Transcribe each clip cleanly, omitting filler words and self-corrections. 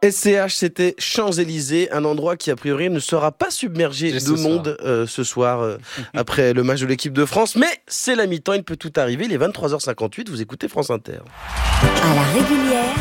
SCH, c'était Champs-Élysées, un endroit qui a priori ne sera pas submergé de monde ce soir après le match de l'équipe de France. Mais c'est la mi-temps, il peut tout arriver. Il est 23h58, vous écoutez France Inter. À la régulière,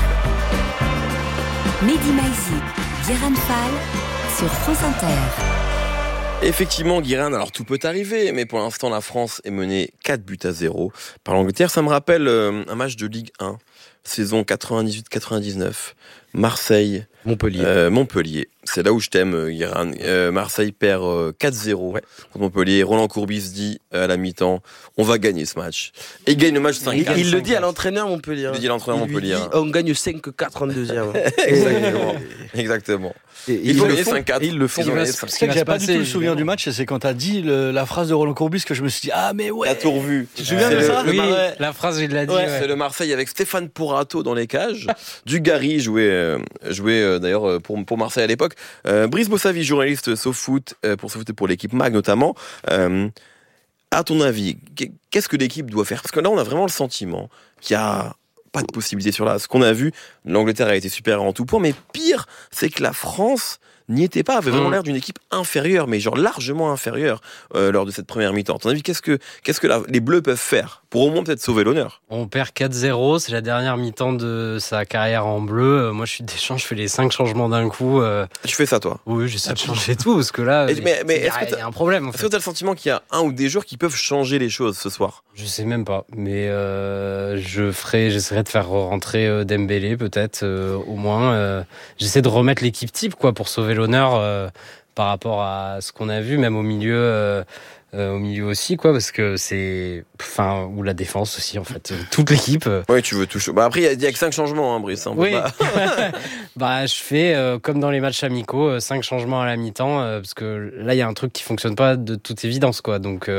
Mehdi Maizi, Guérin Fall sur France Inter. Effectivement, Guérin, alors tout peut arriver, mais pour l'instant, la France est menée 4-0 par l'Angleterre. Ça me rappelle un match de Ligue 1, saison 98-99, Marseille, Montpellier. C'est là où je t'aime, Guérin. Marseille perd 4-0 contre Montpellier. Roland Courbis dit à la mi-temps, on va gagner ce match. Et il gagne le match 5-4. Il le dit à l'entraîneur Montpellier. Il dit à l'entraîneur Montpellier. On gagne 5-4 en deuxième. Exactement. Ils le font 5-4. Ils le font. Ce qui j'ai pas du tout le souvenir du match, c'est quand t'as dit la phrase de Roland Courbis que je me suis dit ah mais ouais. T'as tout revu. Tu te souviens de ça? Oui, la phrase il l'a dit. Ouais. C'est le Marseille avec Stéphane Porato dans les cages. Dugarry jouait d'ailleurs pour Marseille à l'époque. Brice Bossavi, journaliste SoFoot pour l'équipe MAG notamment. À ton avis, qu'est-ce que l'équipe doit faire? Parce que là, on a vraiment le sentiment qu'il y a pas de possibilité sur là. Ce qu'on a vu, l'Angleterre a été supérieure en tout point, mais pire, c'est que la France n'y était pas, avait vraiment l'air d'une équipe inférieure, mais genre largement inférieure lors de cette première mi-temps. À ton avis, qu'est-ce que les Bleus peuvent faire pour au moins peut-être sauver l'honneur? On perd 4-0, c'est la dernière mi-temps de sa carrière en bleu. Moi, je suis Deschamps, je fais les 5 changements d'un coup. Tu fais ça, toi? Oui, j'essaie de changer tout, parce que là, il y a un problème. En fait. Est-ce que tu as le sentiment qu'il y a un ou des joueurs qui peuvent changer les choses ce soir? Je sais même pas, mais j'essaierai de faire rentrer Dembélé peut-être, au moins. J'essaie de remettre l'équipe type, quoi, pour sauver l'honneur par rapport à ce qu'on a vu, même au milieu aussi, quoi, parce que ou la défense aussi, en fait, toute l'équipe. Oui, tu veux tout. Après, il y a que 5 changements, hein, Brice. Oui. Je fais comme dans les matchs amicaux, 5 changements à la mi-temps, parce que là, il y a un truc qui fonctionne pas de toute évidence, quoi. Donc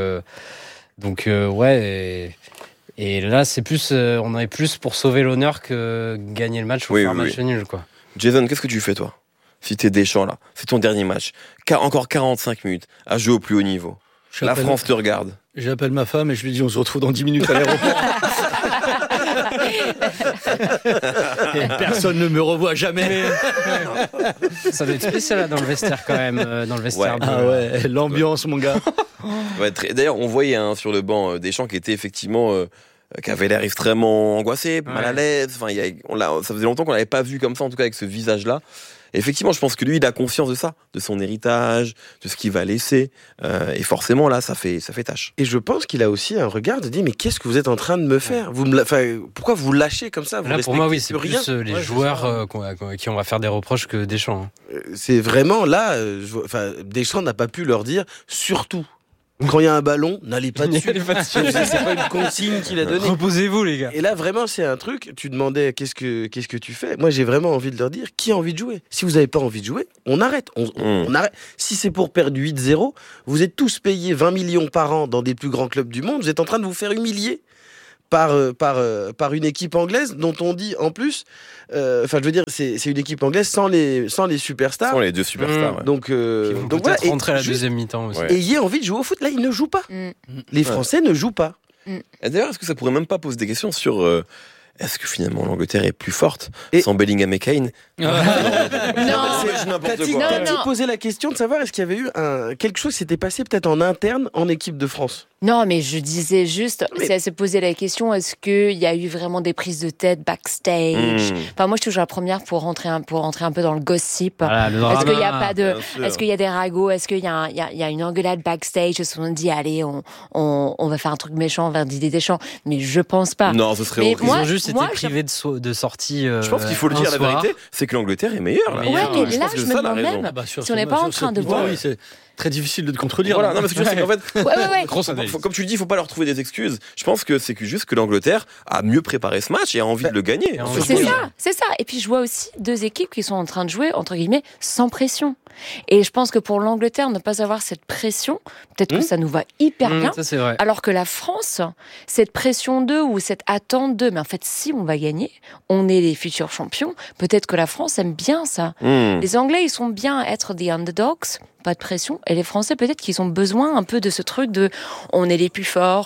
ouais. Et là, c'est plus, on est plus pour sauver l'honneur que gagner le match ou faire un match nul, quoi. Jason, qu'est-ce que tu fais, toi? Si t'es Deschamps, là, c'est ton dernier match. Encore 45 minutes à jouer au plus haut niveau. La France te regarde. J'appelle ma femme et je lui dis on se retrouve dans 10 minutes à l'aéroport. Et personne ne me revoit jamais. Ça doit être spécial là, dans le vestiaire quand même. Dans le vestiaire. L'ambiance, mon gars. D'ailleurs, on voyait sur le banc Deschamps qui était effectivement... qui avait l'air extrêmement angoissé, mal à l'aise. Enfin, ça faisait longtemps qu'on l'avait pas vu comme ça, en tout cas avec ce visage-là. Et effectivement, je pense que lui, il a conscience de ça, de son héritage, de ce qu'il va laisser. Et forcément, là, ça fait tâche. Et je pense qu'il a aussi un regard de dire mais qu'est-ce que vous êtes en train de me faire? Pourquoi vous lâchez comme ça? Là, pour moi, oui, c'est plus les joueurs qui on va faire des reproches que Deschamps. C'est vraiment là, Deschamps n'a pas pu leur dire surtout. Quand il y a un ballon, n'allez pas dessus. C'est pas une consigne qu'il a donnée. Reposez-vous, les gars. Et là, vraiment, c'est un truc. Tu demandais qu'est-ce que tu fais. Moi, j'ai vraiment envie de leur dire qui a envie de jouer. Si vous n'avez pas envie de jouer, on arrête. On arrête. Si c'est pour perdre 8-0, vous êtes tous payés 20 millions par an dans des plus grands clubs du monde. Vous êtes en train de vous faire humilier par une équipe anglaise dont on dit en plus, je veux dire, c'est une équipe anglaise sans les superstars. Sans les 2 superstars. Ouais. Donc peut-être rentrer à la deuxième mi-temps aussi. Ouais. Ayez envie de jouer au foot. Là, ils ne jouent pas. Les Français ne jouent pas. Et d'ailleurs, est-ce que ça pourrait même pas poser des questions sur est-ce que finalement l'Angleterre est plus forte sans Bellingham et Kane? Non, c'est n'importe quoi. T'as-tu posé la question de savoir est-ce qu'il y avait eu quelque chose qui s'était passé peut-être en interne en équipe de France? Non, mais je disais juste, si elle se posait la question, est-ce qu'il y a eu vraiment des prises de tête backstage? Enfin, moi, je suis toujours la première pour rentrer un peu dans le gossip. Est-ce qu'il y a pas de, est-ce qu'il y a des ragots? Est-ce qu'il y a une engueulade backstage? Est-ce qu'on dit, allez, on va faire un truc méchant vers Didier Deschamps? Mais je pense pas. Non, ce serait horrible. Ils ont juste été privés de sortie. Je pense qu'il faut le dire, la vérité, c'est que l'Angleterre est meilleure. Ouais, mais là, je me demande même si on n'est pas en train de voir. C'est très difficile de te contredire. Voilà, non, mais ce que je veux dire, c'est qu'en fait, Ouais. comme tu le dis, il faut pas leur trouver des excuses. Je pense que c'est juste que l'Angleterre a mieux préparé ce match et a envie de le gagner. C'est ça. Et puis je vois aussi 2 équipes qui sont en train de jouer, entre guillemets, sans pression. Et je pense que pour l'Angleterre, ne pas avoir cette pression, peut-être que ça nous va hyper bien. Ça, c'est vrai. Alors que la France, cette pression d'eux ou cette attente d'eux, mais en fait, si on va gagner, on est les futurs champions, peut-être que la France aime bien ça. Les Anglais, ils sont bien à être des underdogs, pas de pression. Et les Français, peut-être qu'ils ont besoin un peu de ce truc de on est les plus forts,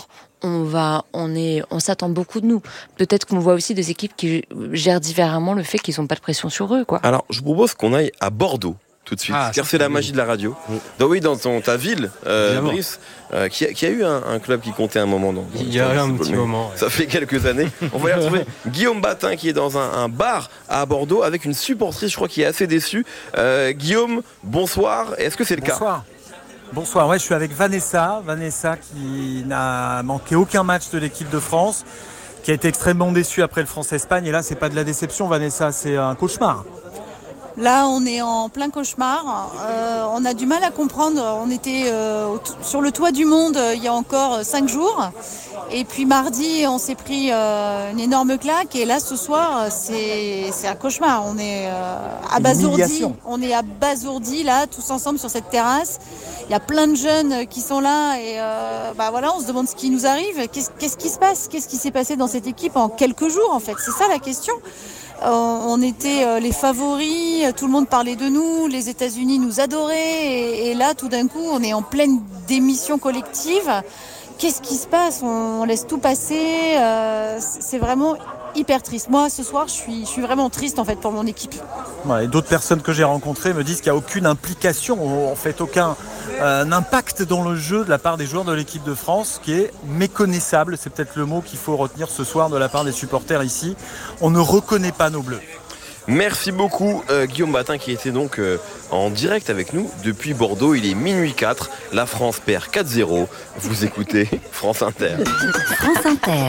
on s'attend beaucoup de nous. Peut-être qu'on voit aussi des équipes qui gèrent différemment le fait qu'ils n'ont pas de pression sur eux, quoi. Alors, je vous propose qu'on aille à Bordeaux tout de suite, car c'est la magie de la radio. Dans ta ville, Brice, qui a eu un club qui comptait un moment. Il y a eu un petit moment. Ça fait quelques années. On va y retrouver Guillaume Batin qui est dans un bar à Bordeaux avec une supportrice, je crois, qui est assez déçue. Guillaume, bonsoir. Est-ce que c'est le cas ? Bonsoir, je suis avec Vanessa qui n'a manqué aucun match de l'équipe de France, qui a été extrêmement déçue après le France-Espagne. Et là, c'est pas de la déception, Vanessa, c'est un cauchemar. Là, on est en plein cauchemar. On a du mal à comprendre. On était sur le toit du monde il y a encore 5 jours. Et puis mardi, on s'est pris une énorme claque. Et là, ce soir, c'est un cauchemar. On est abasourdis. On est abasourdis, là, tous ensemble sur cette terrasse. Il y a plein de jeunes qui sont là. Et on se demande ce qui nous arrive. Qu'est-ce qui se passe ? Qu'est-ce qui s'est passé dans cette équipe en quelques jours, en fait ? C'est ça la question. On était les favoris, tout le monde parlait de nous, les États-Unis nous adoraient et là tout d'un coup on est en pleine démission collective. Qu'est-ce qui se passe ? On laisse tout passer, c'est vraiment hyper triste. Moi ce soir je suis vraiment triste en fait pour mon équipe. Et d'autres personnes que j'ai rencontrées me disent qu'il n'y a aucune implication, en fait aucun impact dans le jeu de la part des joueurs de l'équipe de France, qui est méconnaissable. C'est peut-être le mot qu'il faut retenir ce soir de la part des supporters ici. On ne reconnaît pas nos Bleus. Merci beaucoup Guillaume Batin qui était donc en direct avec nous depuis Bordeaux. Il est minuit 4, la France perd 4-0. Vous écoutez France Inter. France Inter.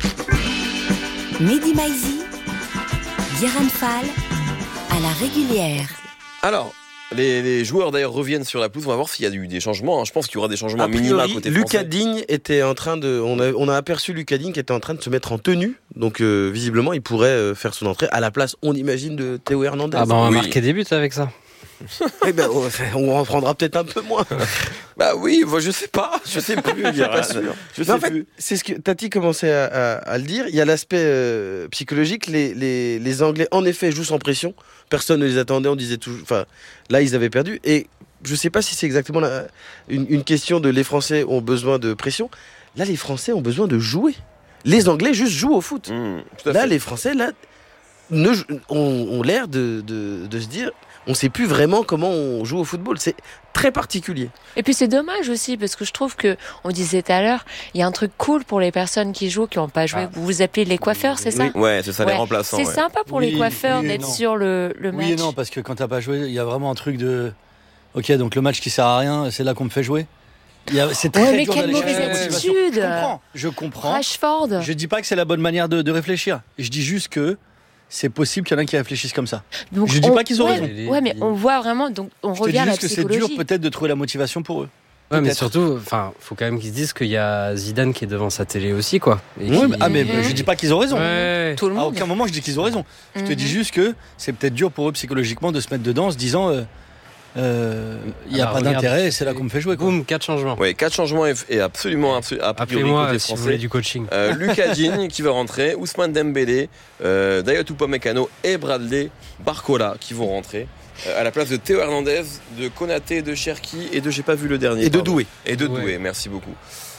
Mehdi Maizi, Guérin Fall, à la régulière. Alors, les joueurs d'ailleurs reviennent sur la pelouse. On va voir s'il y a eu des changements. Je pense qu'il y aura des changements minima côté français. Lucas Digne était en train de. On a aperçu Lucas Digne qui était en train de se mettre en tenue. Donc visiblement, il pourrait faire son entrée à la place, on imagine, de Théo Hernandez. On va marquer des buts avec ça. On en prendra peut-être un peu moins. Je sais pas. Je sais plus. C'est ce que Tati commençait à le dire. Il y a l'aspect psychologique. Les Anglais, en effet, jouent sans pression. Personne ne les attendait. On disait toujours. Enfin, là, ils avaient perdu. Et je sais pas si c'est exactement une question de les Français ont besoin de pression. Là, les Français ont besoin de jouer. Les Anglais juste jouent au foot. Là, les Français ont l'air de se dire. On ne sait plus vraiment comment on joue au football. C'est très particulier. Et puis c'est dommage aussi, parce que je trouve que, on disait tout à l'heure, il y a un truc cool pour les personnes qui jouent, qui n'ont pas joué. Vous vous appelez les coiffeurs, c'est ça ? Ouais, c'est ça, les remplaçants. C'est sympa pour les coiffeurs d'être sur le match. Oui et non, parce que quand tu n'as pas joué, il y a vraiment un truc de... Ok, donc le match qui sert à rien, c'est là qu'on me fait jouer. C'est très mais dur quelle mauvaise attitude. Je comprends. Rashford. Je dis pas que c'est la bonne manière de réfléchir. Je dis juste que c'est possible qu'il y en a qui réfléchissent comme ça. Donc je dis pas qu'ils ont raison. Ouais, mais on voit vraiment. Donc on revient à la psychologie. Je te dis juste que c'est dur peut-être de trouver la motivation pour eux. Ouais, mais surtout, faut quand même qu'ils se disent qu'il y a Zidane qui est devant sa télé aussi, quoi. Mais je dis pas qu'ils ont raison. Ouais. Tout le monde. À aucun moment je dis qu'ils ont raison. Je te dis juste que c'est peut-être dur pour eux psychologiquement de se mettre dedans en se disant il n'y a pas d'intérêt, c'est là qu'on me fait jouer. Boum, 4 changements. Oui, 4 changements et absolument appelez-moi côté français. Si vous voulez du coaching. Lucas Digne qui va rentrer, Ousmane Dembélé, Dayot Upamecano et Bradley Barcola qui vont rentrer. À la place de Théo Hernandez, de Konaté, de Cherki et de j'ai pas vu le dernier. Et de Doué. Merci beaucoup.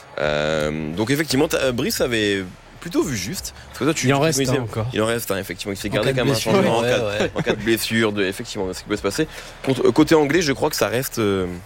Donc effectivement, Brice avait plutôt vu juste. Parce que toi, il en reste encore. Il en reste effectivement. Il s'est gardé comme un changement en cas de blessure, effectivement, ce qui peut se passer. Côté anglais, je crois que ça reste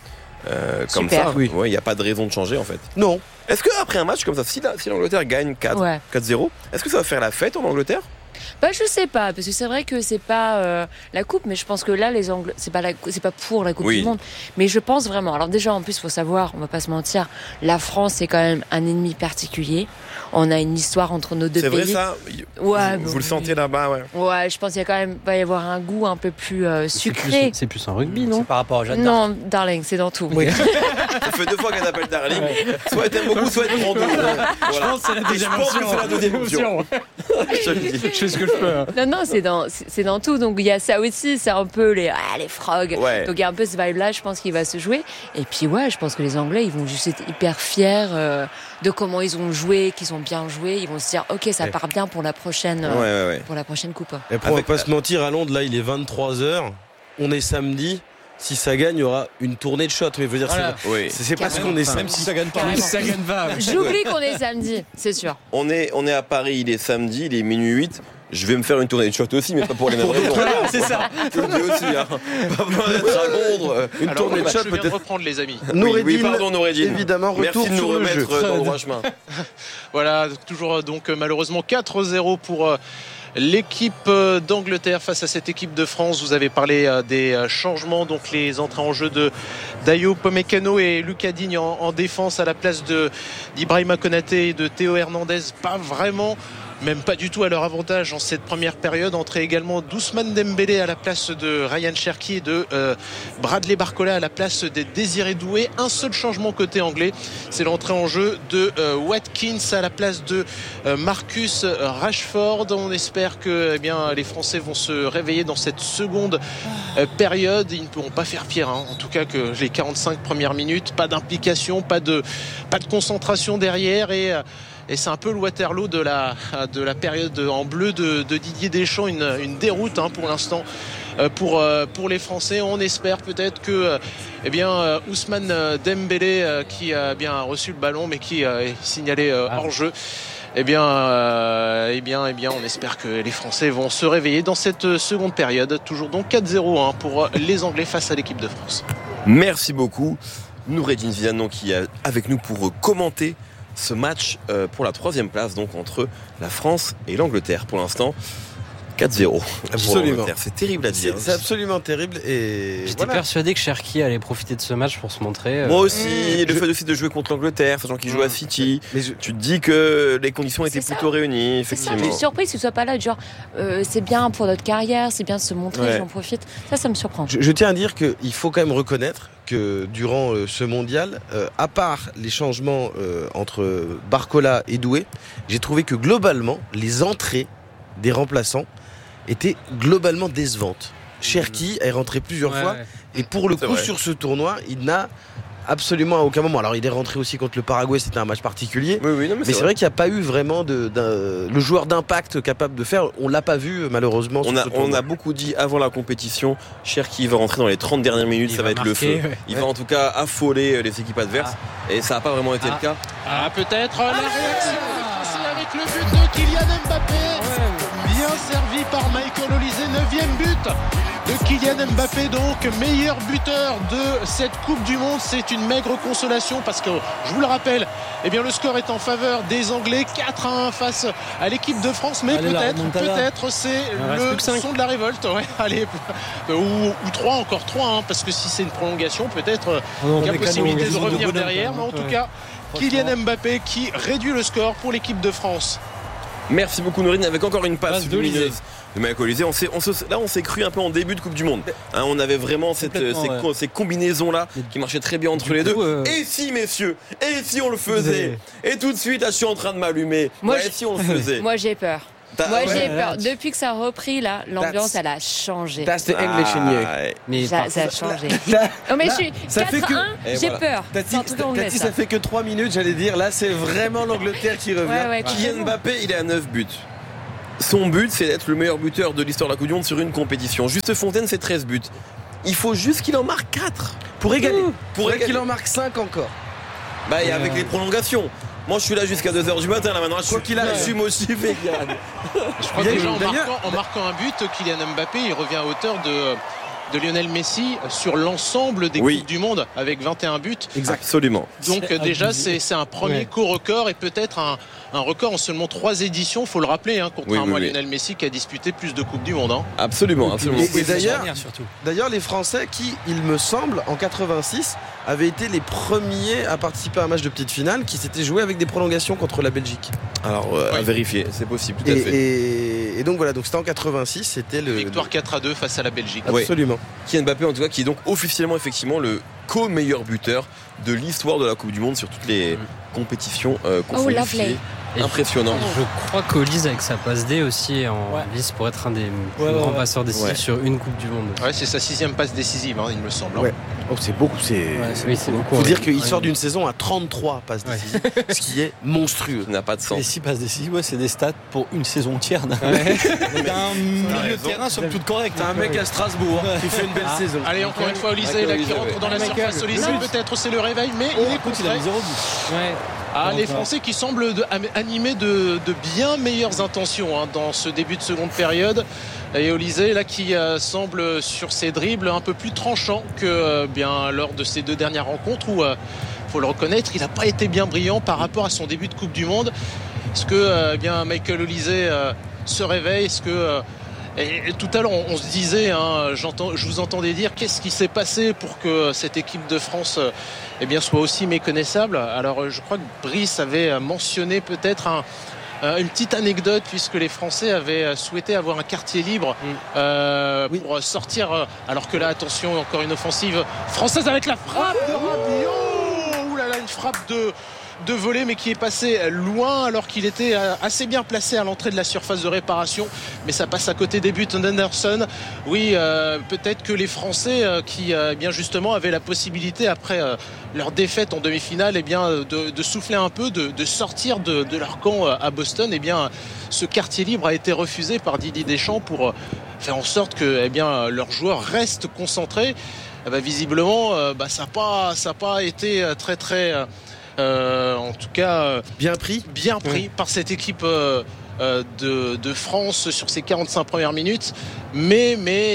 comme super. Ça. Oui. Il n'y a pas de raison de changer en fait. Non. Est-ce qu'après un match comme ça, si l'Angleterre gagne 4-0, est-ce que ça va faire la fête en Angleterre ? Je sais pas, parce que c'est vrai que c'est pas la coupe, mais je pense que là, les Anglais, c'est pas pour la Coupe du Monde. Mais je pense vraiment. Alors déjà, en plus, faut savoir, on va pas se mentir, la France c'est quand même un ennemi particulier. On a une histoire entre nos deux pays. C'est vrai ça ? Vous le sentez là-bas, ouais. Ouais, je pense qu'il va y avoir un goût un peu plus sucré. C'est plus un rugby, non ? C'est par rapport à Jeanne d'Arc. Non, darling, c'est dans tout. Oui. Ça fait 2 fois qu'elle appelle darling. Soit elle t'aime beaucoup, soit elle te prend deux. Voilà. Je pense que c'est la deuxième option. Je fais ce que je peux. Hein. Non, c'est dans tout. Donc il y a ça aussi, c'est un peu les frogs. Ouais. Donc il y a un peu ce vibe-là, je pense qu'il va se jouer. Et puis je pense que les Anglais, ils vont juste être hyper fiers de comment ils ont joué, qu'ils ont bien joué. Ils vont se dire, ok, ça part bien pour la prochaine, pour la prochaine coupe. Et pour ne pas se mentir, à Londres, là, il est 23h. On est samedi. si ça gagne, il y aura une tournée de shots. Mais je veux dire, c'est parce qu'on est même si ça gagne pas. Ça gagne pas. J'oublie qu'on est samedi, c'est sûr. On est à Paris, il est samedi, il est minuit 8. Je vais me faire une tournée de shots aussi, mais pas pour les mêmes raisons. C'est ça. Je le dis aussi, hein. Pas besoin d'être à Londres. Une tournée de shots, je viens de peut-être. reprendre, les amis. Pardon, Noureddin. Évidemment, retour Merci de nous sur le jeu. remettre dans le droit chemin. Voilà, toujours donc malheureusement 4-0 pour l'équipe d'Angleterre face à cette équipe de France. Vous avez parlé des changements, donc les entrées en jeu de Dayo Upamecano et Lucas Digne en défense à la place d'Ibrahima Konaté et de Théo Hernandez. Pas vraiment, même pas du tout à leur avantage en cette première période. Entrée également d'Ousmane Dembélé à la place de Ryan Cherki et de Bradley Barcola à la place de Désiré Doué. Un seul changement côté anglais, c'est l'entrée en jeu de Watkins à la place de Marcus Rashford. On espère que les Français vont se réveiller dans cette seconde période. Ils ne pourront pas faire pire, hein. En tout cas que les 45 premières minutes. Pas d'implication, pas de concentration derrière et c'est un peu le Waterloo de la période en bleu de Didier Deschamps, une déroute, hein, pour l'instant pour les Français. On espère peut-être que Ousmane Dembélé qui a bien reçu le ballon mais qui est signalé hors jeu. On espère que les Français vont se réveiller dans cette seconde période. Toujours donc 4-0, hein, pour les Anglais face à l'équipe de France. Merci beaucoup Noureddin Zidane qui est avec nous pour commenter ce match pour la 3e place, donc entre la France et l'Angleterre. Pour l'instant 4-0. Absolument. C'est terrible à dire. C'est absolument terrible. Et j'étais persuadé que Cherki allait profiter de ce match pour se montrer. Moi aussi, le fait aussi de jouer contre l'Angleterre, sachant qu'il joue à City, tu te dis que les conditions étaient plutôt réunies. Effectivement. C'est ça, je suis surprise qu'il soit pas là. Genre, c'est bien pour notre carrière, c'est bien de se montrer, j'en profite. Ça me surprend. Je tiens à dire qu'il faut quand même reconnaître que durant ce mondial, à part les changements entre Barcola et Doué, j'ai trouvé que globalement, les entrées des remplaçants étaient globalement décevantes. Cherki est rentré plusieurs fois et pour le coup sur ce tournoi, il n'a absolument à aucun moment. Alors il est rentré aussi contre le Paraguay, c'était un match particulier. Mais c'est vrai qu'il n'y a pas eu vraiment le joueur d'impact capable de faire. On l'a pas vu malheureusement. On a beaucoup dit avant la compétition, Cherki va rentrer dans les 30 dernières minutes, ça va être le feu. Il va en tout cas affoler les équipes adverses et ça n'a pas vraiment été le cas. Peut-être la réaction avec le but de Kylian Mbappé. Bien servi par Michael Olise, 9e but de Kylian Mbappé, donc meilleur buteur de cette Coupe du Monde. C'est une maigre consolation parce que, je vous le rappelle, le score est en faveur des Anglais, 4-1 face à l'équipe de France, mais peut-être c'est le son de la révolte. Ou 3, encore 3, hein, parce que si c'est une prolongation, peut-être il y a possibilité de revenir derrière, mais en tout cas, Kylian Mbappé qui réduit le score pour l'équipe de France. Merci beaucoup Noureddin, avec encore une passe lumineuse de Michael Olise. Là on s'est cru un peu en début de Coupe du Monde, hein, on avait vraiment ces combinaisons là qui marchaient très bien entre les deux. Et si messieurs, et si on le faisait? Et tout de suite là je suis en train de m'allumer. Et si on le faisait? Moi j'ai peur. J'ai peur. Depuis que ça a repris, là, l'ambiance, elle a changé. That's the English in you. Mais ça a changé. Mais je suis 4-1, j'ai peur. Ça fait que 3 minutes, j'allais dire. Là, c'est vraiment l'Angleterre qui revient. Kylian Mbappé, il est à 9 buts. Son but, c'est d'être le meilleur buteur de l'histoire de la Coupe du Monde sur une compétition. Juste Fontaine, c'est 13 buts. Il faut juste qu'il en marque 4 pour égaler. Pour qu'il en marque 5 encore. Et avec les prolongations. Moi je suis là jusqu'à 2h du matin là maintenant. Je suis motivé. Je crois que déjà en marquant un but, Kylian Mbappé il revient à hauteur de Lionel Messi sur l'ensemble des Coupes du Monde avec 21 buts. Absolument. Donc déjà c'est un premier co-record et peut-être un record en seulement 3 éditions, faut le rappeler, hein, contrairement à Lionel Messi qui a disputé plus de Coupes du Monde. Hein. Absolument. Et d'ailleurs les Français qui, il me semble, en 86 avaient été les premiers à participer à un match de petite finale qui s'était joué avec des prolongations contre la Belgique. Alors à vérifier, c'est possible, tout à fait. Et donc voilà, donc c'était en 86, c'était le victoire 4-2 face à la Belgique. Absolument. Kylian Mbappé en tout cas qui est donc officiellement effectivement le co-meilleur buteur de l'histoire de la Coupe du Monde sur toutes les compétitions confondues. Impressionnant. Je crois qu'Olise avec sa passe D aussi en lice pour être un des plus grands passeurs décisifs sur une Coupe du Monde. C'est sa 6e passe décisive, hein, il me semble. Oh, c'est beaucoup, c'est beaucoup. Faut dire qu'il sort d'une saison à 33 passes décisives, ce qui est monstrueux. Ça n'a pas de sens. Les 6 passes décisives, c'est des stats pour une saison entière. T'as un milieu de terrain somme toute correct. T'as un mec à Strasbourg qui fait une belle saison. Allez, encore une fois, Olysée là qui rentre dans la surface. Olysée, peut-être c'est le réveil, mais il est contré. Les Français qui semblent animés de bien meilleures intentions dans ce début de seconde période. Et Olysée là qui semble sur ses dribbles un peu plus tranchant que bien lors de ces 2 dernières rencontres où faut le reconnaître, il n'a pas été bien brillant par rapport à son début de Coupe du Monde. Est-ce que bien Michael Olysée se réveille? Est-ce que et tout à l'heure on se disait, je vous entendais dire qu'est-ce qui s'est passé pour que cette équipe de France soit aussi méconnaissable. Alors je crois que Brice avait mentionné peut-être une petite anecdote puisque les Français avaient souhaité avoir un quartier libre pour sortir, alors que là attention, encore une offensive française avec la frappe de Rabiot. Ouh là là, une frappe de volée mais qui est passé loin alors qu'il était assez bien placé à l'entrée de la surface de réparation, mais ça passe à côté des buts d'Henderson. Oui, peut-être que les Français qui bien justement avaient la possibilité après leur défaite en demi-finale de souffler un peu, de sortir de leur camp à Boston. Ce quartier libre a été refusé par Didier Deschamps pour faire en sorte que leurs joueurs restent concentrés. Visiblement ça n'a pas été très très en tout cas bien pris par cette équipe de France sur ces 45 premières minutes, mais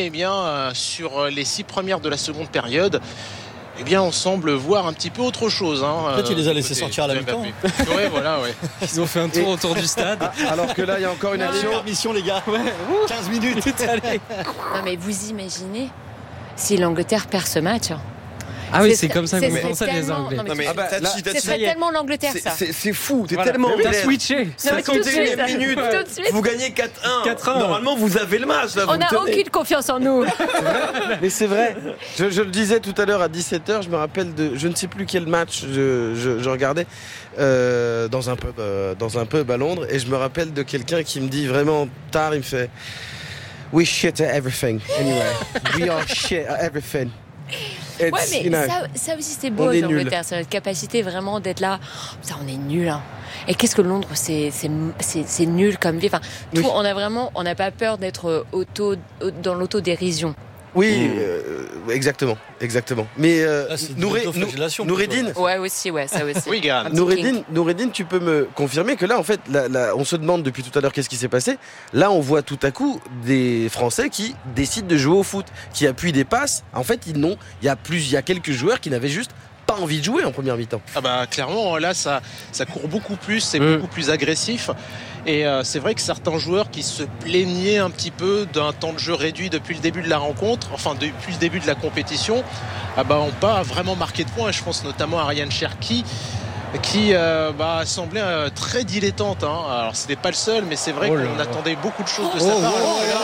sur les 6 premières de la seconde période, on semble voir un petit peu autre chose. Peut-être tu les as laissés sortir à la mi-temps. Ils ont fait un tour autour du stade. Alors que là, il y a encore une action. Permission, les gars. 15 minutes. Non, mais vous imaginez si l'Angleterre perd ce match? Ah oui, c'est comme ça que vous pensez les Anglais. Ce serait tellement l'Angleterre, ça. C'est fou, t'es tellement anglais. T'as switché. 51 minutes, vous gagnez 4-1. Normalement, vous avez le match. On n'a aucune confiance en nous. Mais c'est vrai. Je le disais tout à l'heure à 17h, je me rappelle de je ne sais plus quel match je regardais dans un pub à Londres, et je me rappelle de quelqu'un qui me dit vraiment tard, il me fait "We shit at everything anyway. We are shit at everything." Ouais, mais ça aussi c'est beau l'Angleterre, c'est notre capacité vraiment d'être là. Ça, on est nul. Et qu'est-ce que Londres, c'est nul comme vie. Enfin, on n'a pas peur d'être dans l'autodérision. Oui, exactement. Mais Noureddine. Ouais, aussi, ça aussi. Oui, Noureddine, tu peux me confirmer que là, en fait, on se demande depuis tout à l'heure qu'est-ce qui s'est passé. Là, on voit tout à coup des Français qui décident de jouer au foot, qui appuient des passes. En fait, il y a quelques joueurs qui n'avaient juste pas envie de jouer en première mi-temps. Clairement, là, ça court beaucoup plus, c'est beaucoup plus agressif. Et c'est vrai que certains joueurs qui se plaignaient un petit peu d'un temps de jeu réduit depuis le début de la rencontre, enfin depuis le début de la compétition, n'ont pas vraiment marqué de points. Je pense notamment à Ryan Cherki qui semblait très dilettante. Alors c'était pas le seul, mais c'est vrai qu'on attendait beaucoup de choses de sa part.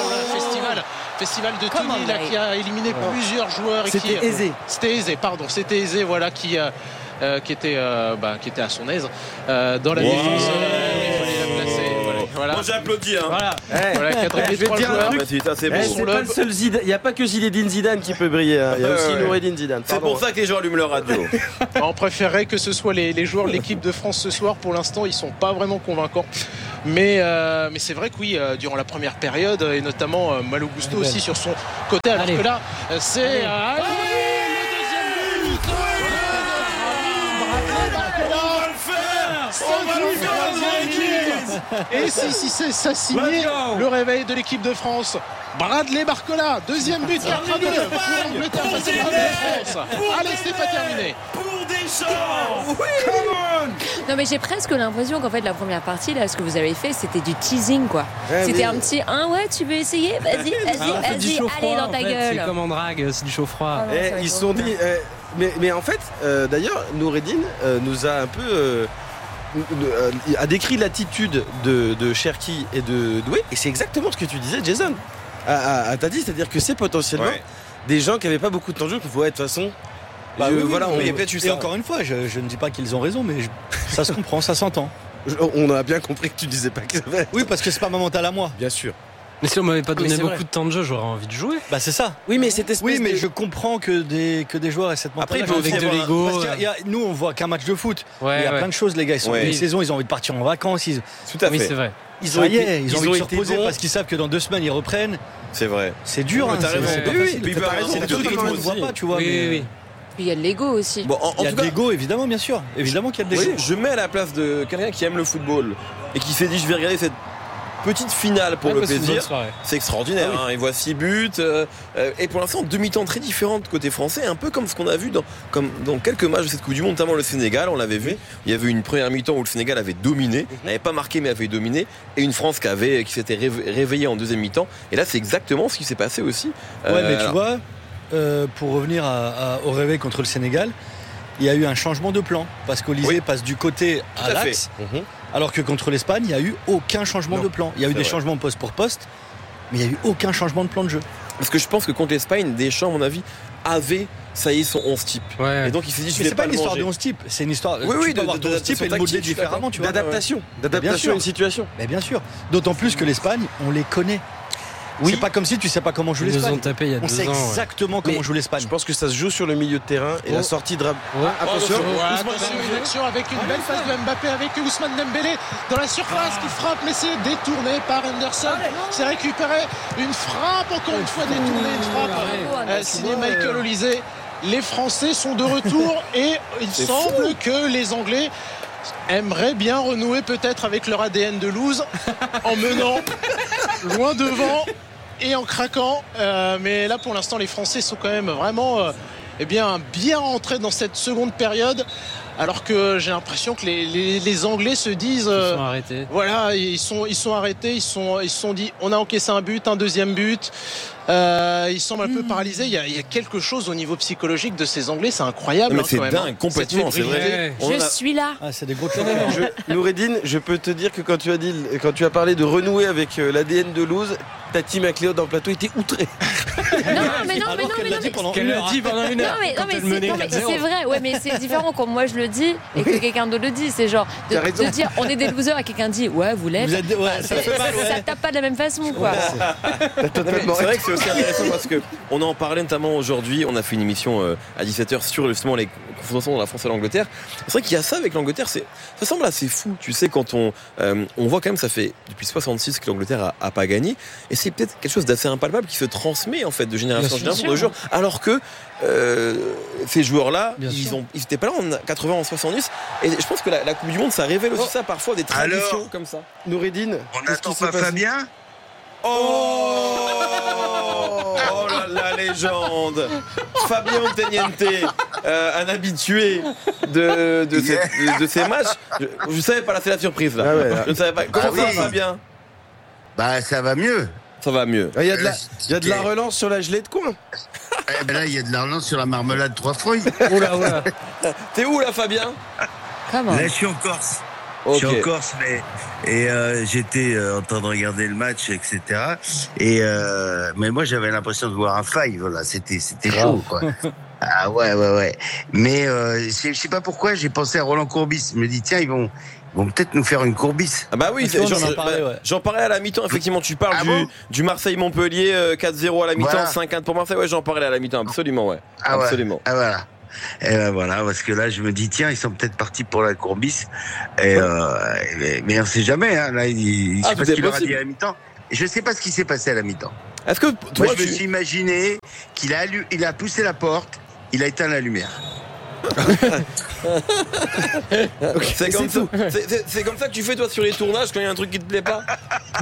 Festival de Tunis là, qui a éliminé plusieurs joueurs. C'était aisé. C'était aisé, voilà, qui était à son aise dans la défense. Moi j'applaudis. Voilà, quadruplé 3 joueurs. C'est pas le seul Zidane. Il n'y a pas que Zinedine Zidane qui peut briller. Il y a aussi Noureddine Zidane. C'est pour ça que les gens allument leur radio. On préférerait que ce soit les joueurs de l'équipe de France ce soir. Pour l'instant, ils sont pas vraiment convaincants. Mais c'est vrai que oui, durant la première période, et notamment Malo Gusto aussi sur son côté, alors que là, c'est et si ça signait le réveil de l'équipe de France. Bradley Barcola, deuxième but, 4-2 pour l'Angleterre face à l'équipe de France. Allez, c'est pas terminé. Pour Deschamps. Non, mais j'ai presque l'impression qu'en fait la première partie là, ce que vous avez fait, c'était du teasing quoi. C'était un petit tu veux essayer, vas-y, allez dans ta gueule. C'est comme en drague, c'est du chaud froid. Ils se sont dit mais en fait d'ailleurs Noureddine nous a un peu a décrit l'attitude de Cherki et de Doué, et c'est exactement ce que tu disais, Jason. T'as dit, c'est-à-dire que c'est potentiellement des gens qui n'avaient pas beaucoup de temps de jeu, qui de toute façon. Encore une fois, je ne dis pas qu'ils ont raison, mais ça se comprend, ça s'entend. On a bien compris que tu disais pas que ça va être. Oui, parce que c'est pas ma mentale à moi. Bien sûr. Mais si on m'avait pas donné beaucoup de temps de jeu, j'aurais envie de jouer. Bah c'est ça. Oui, mais cette espèce mais je comprends que des joueurs aient cette mentalité. Après, avec de l'ego. Nous, on voit qu'un match de foot. Ouais, il y a plein de choses, les gars. Ils sont une saison, ils ont envie de partir en vacances. Tout à fait. Oui, c'est vrai. Ils ont envie de se reposer parce qu'ils savent que dans 2 semaines, ils reprennent. C'est vrai. C'est dur. T'as raison. C'est pas facile. Puis C'est des choses que tout le monde ne voit pas, tu vois. Oui. Puis il y a de l'ego aussi. Bon, Il y a de l'ego, évidemment, bien sûr. Évidemment qu'il y a de l'ego. Je mets à la place de quelqu'un qui aime le football et qui s'est dit je vais regarder cette petite finale pour le plaisir. C'est extraordinaire. Il voit 6 buts et pour l'instant 2 mi-temps très différentes côté français, un peu comme ce qu'on a vu dans quelques matchs de cette Coupe du Monde, notamment le Sénégal. On l'avait vu. Il y avait une première mi-temps où le Sénégal avait dominé, n'avait pas marqué mais avait dominé, et une France qui s'était réveillée en deuxième mi-temps. Et là, c'est exactement ce qui s'est passé aussi. Mais tu vois. Pour revenir au réveil contre le Sénégal, il y a eu un changement de plan parce qu'Olysée passe du côté à l'axe, alors que contre l'Espagne, il n'y a eu aucun changement de plan. Il y a eu des changements poste pour poste, mais il n'y a eu aucun changement de plan de jeu. Parce que je pense que contre l'Espagne, Deschamps, à mon avis, avait son 11 type. Ouais. Et donc il s'est dit, mais c'est pas une histoire de 11 type, c'est une histoire. Tu peux avoir 11 type et le modeler différemment, tu vois. D'adaptation à une situation. Mais bien sûr. D'autant plus que l'Espagne, on les connaît. C'est pas comme si tu sais pas comment joue l'Espagne. On sait exactement comment joue l'Espagne. Je pense que ça se joue sur le milieu de terrain et la sortie de Attention, une action avec une belle passe de Mbappé avec Ousmane Dembélé dans la surface qui frappe, mais c'est détourné par Henderson. C'est récupéré, une frappe encore une fois détournée, une frappe signée Michael Olysée. Les Français sont de retour et il semble que les Anglais aimeraient bien renouer peut-être avec leur ADN de loose en menant loin devant et en craquant, mais là pour l'instant les Français sont quand même vraiment bien rentrés dans cette seconde période, alors que j'ai l'impression que les Anglais se disent ils sont arrêtés. Voilà, ils sont arrêtés, ils se sont dit on a encaissé un but, un deuxième but. Ils semblent un peu paralysés. Il y a quelque chose au niveau psychologique de ces Anglais, c'est incroyable. Mais c'est dingue, complètement, c'est vrai. Je suis là. C'est des gros Noureddine, je peux te dire que quand tu as parlé de renouer avec l'ADN de Louz, Tati McLeod dans le plateau était outrée. Qu'elle l'a dit pendant une heure. Non mais c'est vrai. Ouais, mais c'est différent quand moi je le dis et que quelqu'un d'autre le dit. C'est genre de dire on est des losers et quelqu'un dit ouais vous l'êtes. Ça tape pas de la même façon quoi. C'est vrai que c'est aussi intéressant parce que on en parlait notamment aujourd'hui. On a fait une émission à 17h sur justement les confrontations dans la France et l'Angleterre. C'est vrai qu'il y a ça avec l'Angleterre. Ça semble assez fou. Tu sais, quand on voit quand même, ça fait depuis 66 que l'Angleterre a pas gagné, et c'est peut-être quelque chose d'assez impalpable qui se transmet en fait de génération en génération de joueurs, alors que ces joueurs-là, ils étaient pas là en 80, en 70, et je pense que la Coupe du Monde, ça révèle aussi ça parfois, des traditions comme ça. Noureddine, on n'attend pas Fabien. Oh la légende, Fabien Teniente, un habitué de ces matchs. Je savais pas, là c'est la surprise là. Je ne savais pas. Comment ça va, Fabien? Bah ça va mieux. Ça va mieux. Il y a de la relance sur la gelée de coin. Là il y a de la relance sur la marmelade 3 fruits. Oula. T'es où là, Fabien? Comment? Là je suis en Corse. Okay. Je suis en Corse, et j'étais en train de regarder le match, etc. Mais moi, j'avais l'impression de voir un five. Voilà, c'était chaud, quoi. Ah ouais. Mais je sais pas pourquoi, j'ai pensé à Roland Courbis. Je me dis tiens, ils vont peut-être nous faire une Courbis. Ah bah oui, j'en parlais à la mi-temps. Effectivement, tu parles du Marseille-Montpellier 4-0 à la mi-temps, voilà. 5-1 pour Marseille. Ouais, j'en parlais à la mi-temps, absolument, ouais. Absolument. Ah voilà. Et ben voilà, parce que là je me dis tiens, ils sont peut-être partis pour la Courbis, mais on sait jamais, hein. Là je sais pas ce qu'il leur a dit à la mi-temps, et je sais pas ce qui s'est passé à la mi-temps. Est-ce que toi, je me suis imaginé qu'il a poussé la porte, il a éteint la lumière. C'est comme ça que tu fais toi sur les tournages quand il y a un truc qui te plaît pas.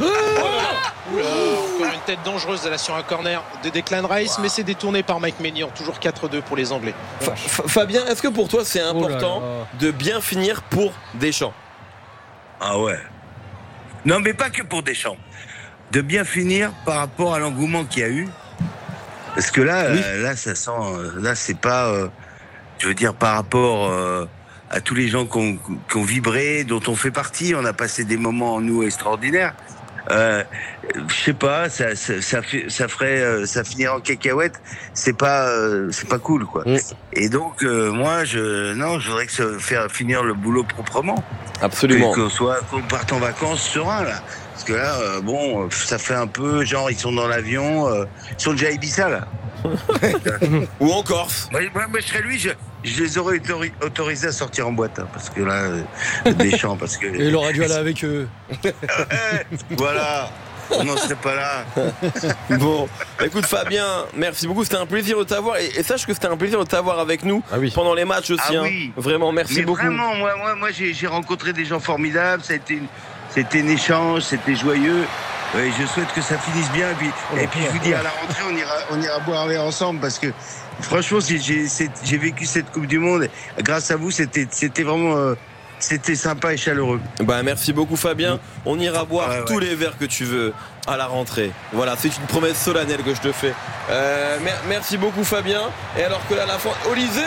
Encore une tête dangereuse là sur un corner de Declan Rice, mais c'est détourné par Mike Maignan. Toujours 4-2 pour les Anglais. Fabien, est-ce que pour toi c'est important de bien finir pour Deschamps? Ah ouais. Non, mais pas que pour Deschamps. De bien finir par rapport à l'engouement qu'il y a eu. Parce que là ça sent, là c'est pas, je veux dire, par rapport à tous les gens qui ont vibré, dont on fait partie. On a passé des moments, nous, extraordinaires. Je sais pas, ça finirait en cacahuète. C'est pas cool, quoi. Et donc, moi, je voudrais faire finir le boulot proprement. Absolument. Qu'on parte en vacances serein, là. Parce que là, ça fait un peu genre ils sont dans l'avion, ils sont déjà à Ibiza là. Ou en Corse. Moi, je serais lui, je les aurais autorisés à sortir en boîte, parce que là, Deschamps, parce que. Et il aurait dû aller avec eux. Voilà. On n'en serait pas là. Bon, écoute Fabien, merci beaucoup, c'était un plaisir de t'avoir et sache que c'était un plaisir de t'avoir avec nous pendant les matchs aussi. Oui. Vraiment, merci beaucoup. Vraiment, moi j'ai rencontré des gens formidables, c'était un échange, c'était joyeux. Et je souhaite que ça finisse bien. Et puis je vous dis, à la rentrée, on ira boire un verre ensemble, parce que franchement, j'ai vécu cette Coupe du Monde. Grâce à vous, c'était vraiment. C'était sympa et chaleureux. Merci beaucoup Fabien. On ira boire tous les verres que tu veux à la rentrée. Voilà, c'est une promesse solennelle que je te fais. Merci beaucoup Fabien. Et alors que là, la fin, Olysée.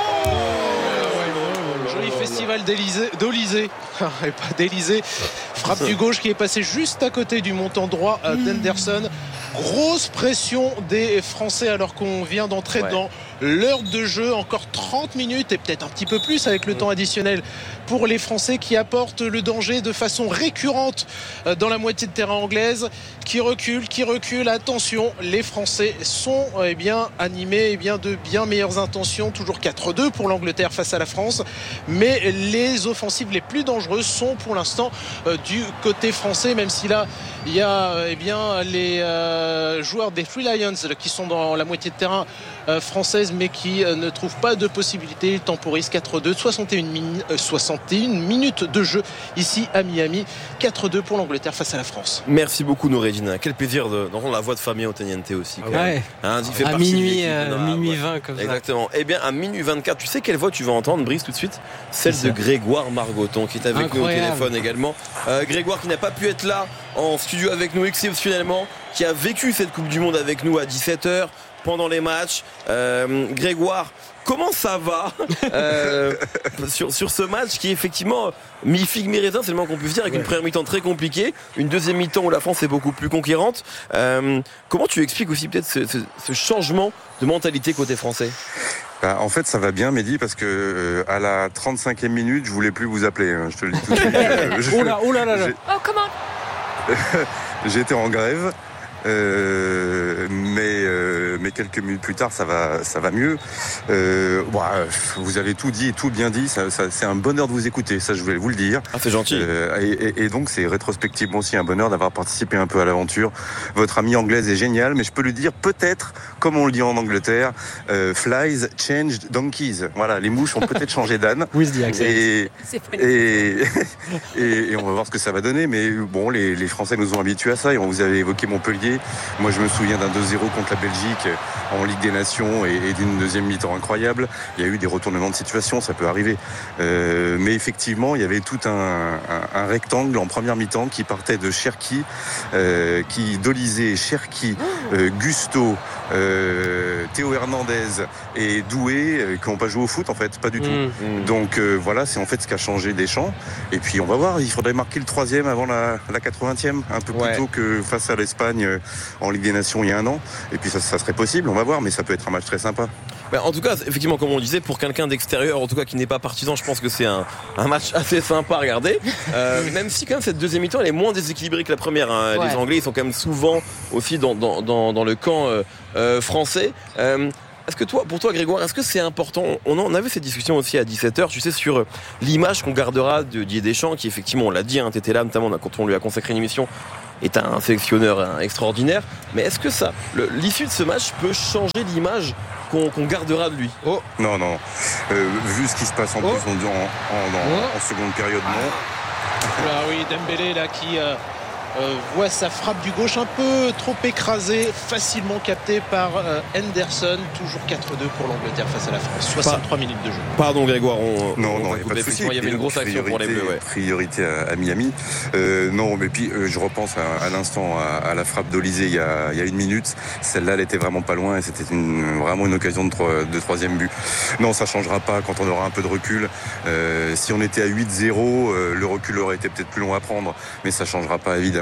Joli festival d'Olysée. Et pas d'Élysée. Frappe du gauche qui est passé juste à côté du montant droit d'Henderson. Grosse pression des Français alors qu'on vient d'entrer dans l'heure de jeu. Encore 30 minutes et peut-être un petit peu plus avec le temps additionnel pour les Français, qui apportent le danger de façon récurrente dans la moitié de terrain anglaise, qui recule. Attention, les Français sont animés de bien meilleures intentions. Toujours 4-2 pour l'Angleterre face à la France, mais les offensives les plus dangereuses sont pour l'instant du côté français, même si là il y a les joueurs des Three Lions qui sont dans la moitié de terrain française, mais qui ne trouvent pas de possibilité. Ils temporisent. 4-2, 61 minutes de jeu ici à Miami. 4-2 pour l'Angleterre face à la France. Merci beaucoup Noureddin. Quel plaisir d'entendre la voix de Fabien Otteniente aussi. À minuit 20 comme ça. Exactement. À minuit 24, tu sais quelle voix tu vas entendre, Brice, tout de suite? Celle de Grégoire Margoton, qui est avec nous au téléphone également. Grégoire qui n'a pas pu être là en studio avec nous exceptionnellement, qui a vécu cette Coupe du Monde avec nous à 17h pendant les matchs. Grégoire, comment ça va sur ce match qui est effectivement mi-figue mi-raisin, c'est le moins qu'on puisse dire, avec une première mi-temps très compliquée, une deuxième mi-temps où la France est beaucoup plus conquérante. Comment tu expliques aussi peut-être ce changement de mentalité côté français? En fait, ça va bien, Mehdi, parce que à la 35e minute, je voulais plus vous appeler. Je te le dis tout de suite. Oh là là. Oh, comment? J'étais en grève. Mais quelques minutes plus tard, ça va mieux. Vous avez tout dit et tout bien dit. C'est un bonheur de vous écouter. Ça, je voulais vous le dire. Ah, c'est gentil. Et donc, c'est rétrospectivement aussi un bonheur d'avoir participé un peu à l'aventure. Votre amie anglaise est géniale, mais je peux le dire peut-être, comme on le dit en Angleterre, flies changed donkeys. Voilà, les mouches ont peut-être changé d'âne. With the accent. Et on va voir ce que ça va donner. Mais bon, les Français nous ont habitués à ça. Et on vous avait évoqué Montpellier. Moi, je me souviens d'un 2-0 contre la Belgique en Ligue des Nations et d'une deuxième mi-temps incroyable. Il y a eu des retournements de situation, ça peut arriver. Mais effectivement, il y avait tout un rectangle en première mi-temps qui partait de Cherki, d'Olysée, Cherki, Gusto, Théo Hernandez et Doué, qui n'ont pas joué au foot en fait, pas du tout. Donc voilà, c'est en fait ce qu'a changé Deschamps. Et puis on va voir, il faudrait marquer le 3e avant la 80e, un peu plus tôt que face à l'Espagne en Ligue des Nations il y a un an. Et puis ça serait possible, on va voir, mais ça peut être un match très sympa. En tout cas, effectivement, comme on le disait, pour quelqu'un d'extérieur, en tout cas qui n'est pas partisan, je pense que c'est un match assez sympa à regarder. Même si quand même cette deuxième mi-temps elle est moins déséquilibrée que la première. Les Anglais ils sont quand même souvent aussi dans le camp français. Est-ce que pour toi Grégoire, est-ce que c'est important? On avait cette discussion aussi à 17h, tu sais, sur l'image qu'on gardera de Didier Deschamps, qui effectivement, on l'a dit, t'étais là notamment quand on lui a consacré une émission, est un sélectionneur extraordinaire. Mais est-ce que l'issue de ce match peut changer l'image qu'on gardera de lui? Non. Vu ce qui se passe en plus en seconde période, non. Oui, Dembélé là qui voit sa frappe du gauche un peu trop écrasée, facilement captée par Henderson. Toujours 4-2 pour l'Angleterre face à la France. 63 minutes de jeu. Pardon Grégoire, non, il n'y a pas de souci. Il y avait une grosse action pour les Bleus. Priorité à Miami. Non, mais puis je repense à l'instant à la frappe d'Olysée il y a une minute. Celle-là, elle était vraiment pas loin et c'était vraiment une occasion de troisième but. Non, ça changera pas quand on aura un peu de recul. Si on était à 8-0, le recul aurait été peut-être plus long à prendre, mais ça changera pas évidemment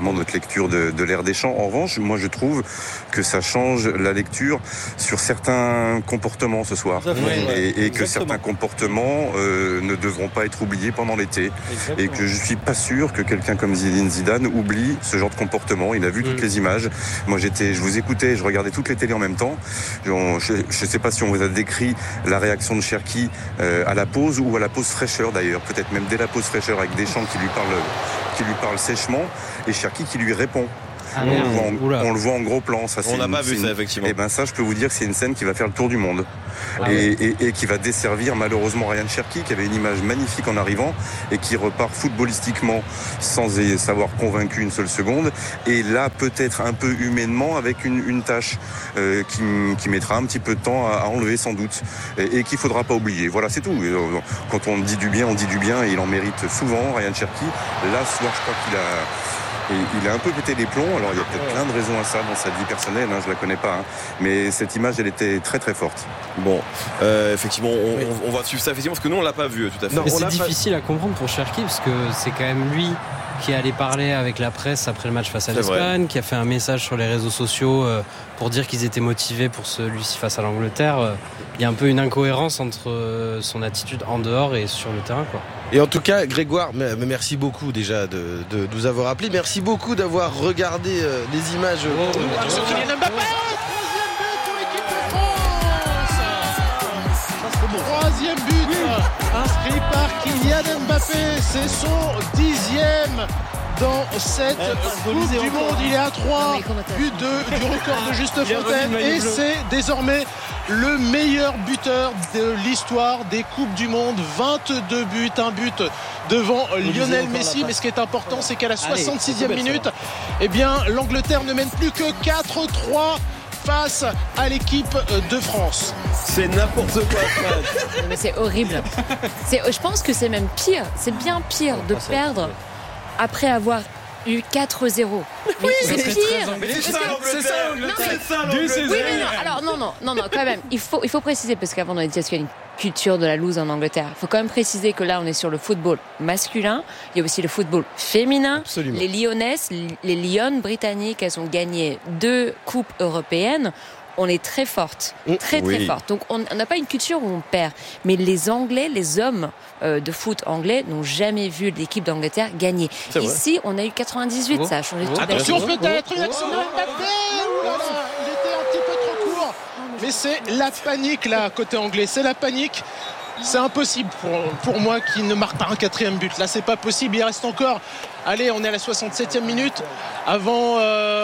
évidemment notre lecture de l'ère des champs. En revanche, moi je trouve que ça change la lecture sur certains comportements ce soir. Et que certains comportements ne devront pas être oubliés pendant l'été. Exactement. Et que je suis pas sûr que quelqu'un comme Zinedine Zidane oublie ce genre de comportement. Il a vu toutes les images. Moi je vous écoutais, je regardais toutes les télés en même temps. Je sais pas si on vous a décrit la réaction de Cherki à la pause ou à la pause fraîcheur d'ailleurs. Peut-être même dès la pause fraîcheur avec Deschamps qui lui parle sèchement et Cherki qui lui répond. On le voit en gros plan. Ça, on n'a pas vu ça, effectivement. Et ça, je peux vous dire que c'est une scène qui va faire le tour du monde. Et qui va desservir malheureusement Ryan Cherki, qui avait une image magnifique en arrivant et qui repart footballistiquement sans savoir convaincu une seule seconde. Et là, peut-être un peu humainement, avec une tâche qui mettra un petit peu de temps à enlever sans doute. Et qu'il ne faudra pas oublier. Voilà, c'est tout. Quand on dit du bien, on dit du bien. Et il en mérite souvent, Ryan Cherki. Là, ce soir, je crois il a un peu pété les plombs. Alors il y a peut-être plein de raisons à ça dans sa vie personnelle, je la connais pas, mais cette image elle était très très forte. Bon, effectivement on va suivre ça effectivement parce que nous on l'a pas vu tout à fait. Non, c'est difficile à comprendre pour Cherki parce que c'est quand même lui qui est allé parler avec la presse après le match face à l'Espagne, qui a fait un message sur les réseaux sociaux pour dire qu'ils étaient motivés pour celui-ci face à l'Angleterre. Il y a un peu une incohérence entre son attitude en dehors et sur le terrain, quoi. Et en tout cas, Grégoire, merci beaucoup déjà de nous avoir appelés. Merci beaucoup d'avoir regardé les images. Kylian Mbappé, troisième but inscrit par Kylian Mbappé. C'est son 10e dans cette Coupe du Monde. Il est à 3 buts du record de Juste Fontaine et c'est désormais le meilleur buteur de l'histoire des Coupes du Monde. 22 buts, un but devant Lionel Messi. Mais ce qui est important, c'est qu'à la 66e minute, l'Angleterre ne mène plus que 4-3 face à l'équipe de France. C'est n'importe quoi. Mais c'est horrible. Je pense que c'est même pire. C'est bien pire de perdre après avoir eu 4-0. Oui, c'est pire. C'est ça l'Angleterre. Oui, mais non. Alors non, quand même. Il faut préciser parce qu'avant on a dit est-ce qu'il y a une culture de la loose en Angleterre. Il faut quand même préciser que là on est sur le football masculin. Il y a aussi le football féminin. Absolument. Les Lyonnaises, les Lyon britanniques, elles ont gagné 2 coupes européennes. On est très forte, très forte. Donc on n'a pas une culture où on perd. Mais les Anglais, les hommes de foot anglais n'ont jamais vu l'équipe d'Angleterre gagner. Ici, on a eu 98, ça a changé tout. Attention, peut-être une action de Mbappé. Il était un petit peu trop court. Mais c'est la panique là, côté anglais. C'est la panique. C'est impossible pour moi qui ne marque pas un 4e but. Là, c'est pas possible. Il reste encore. Allez, on est à la 67e minute avant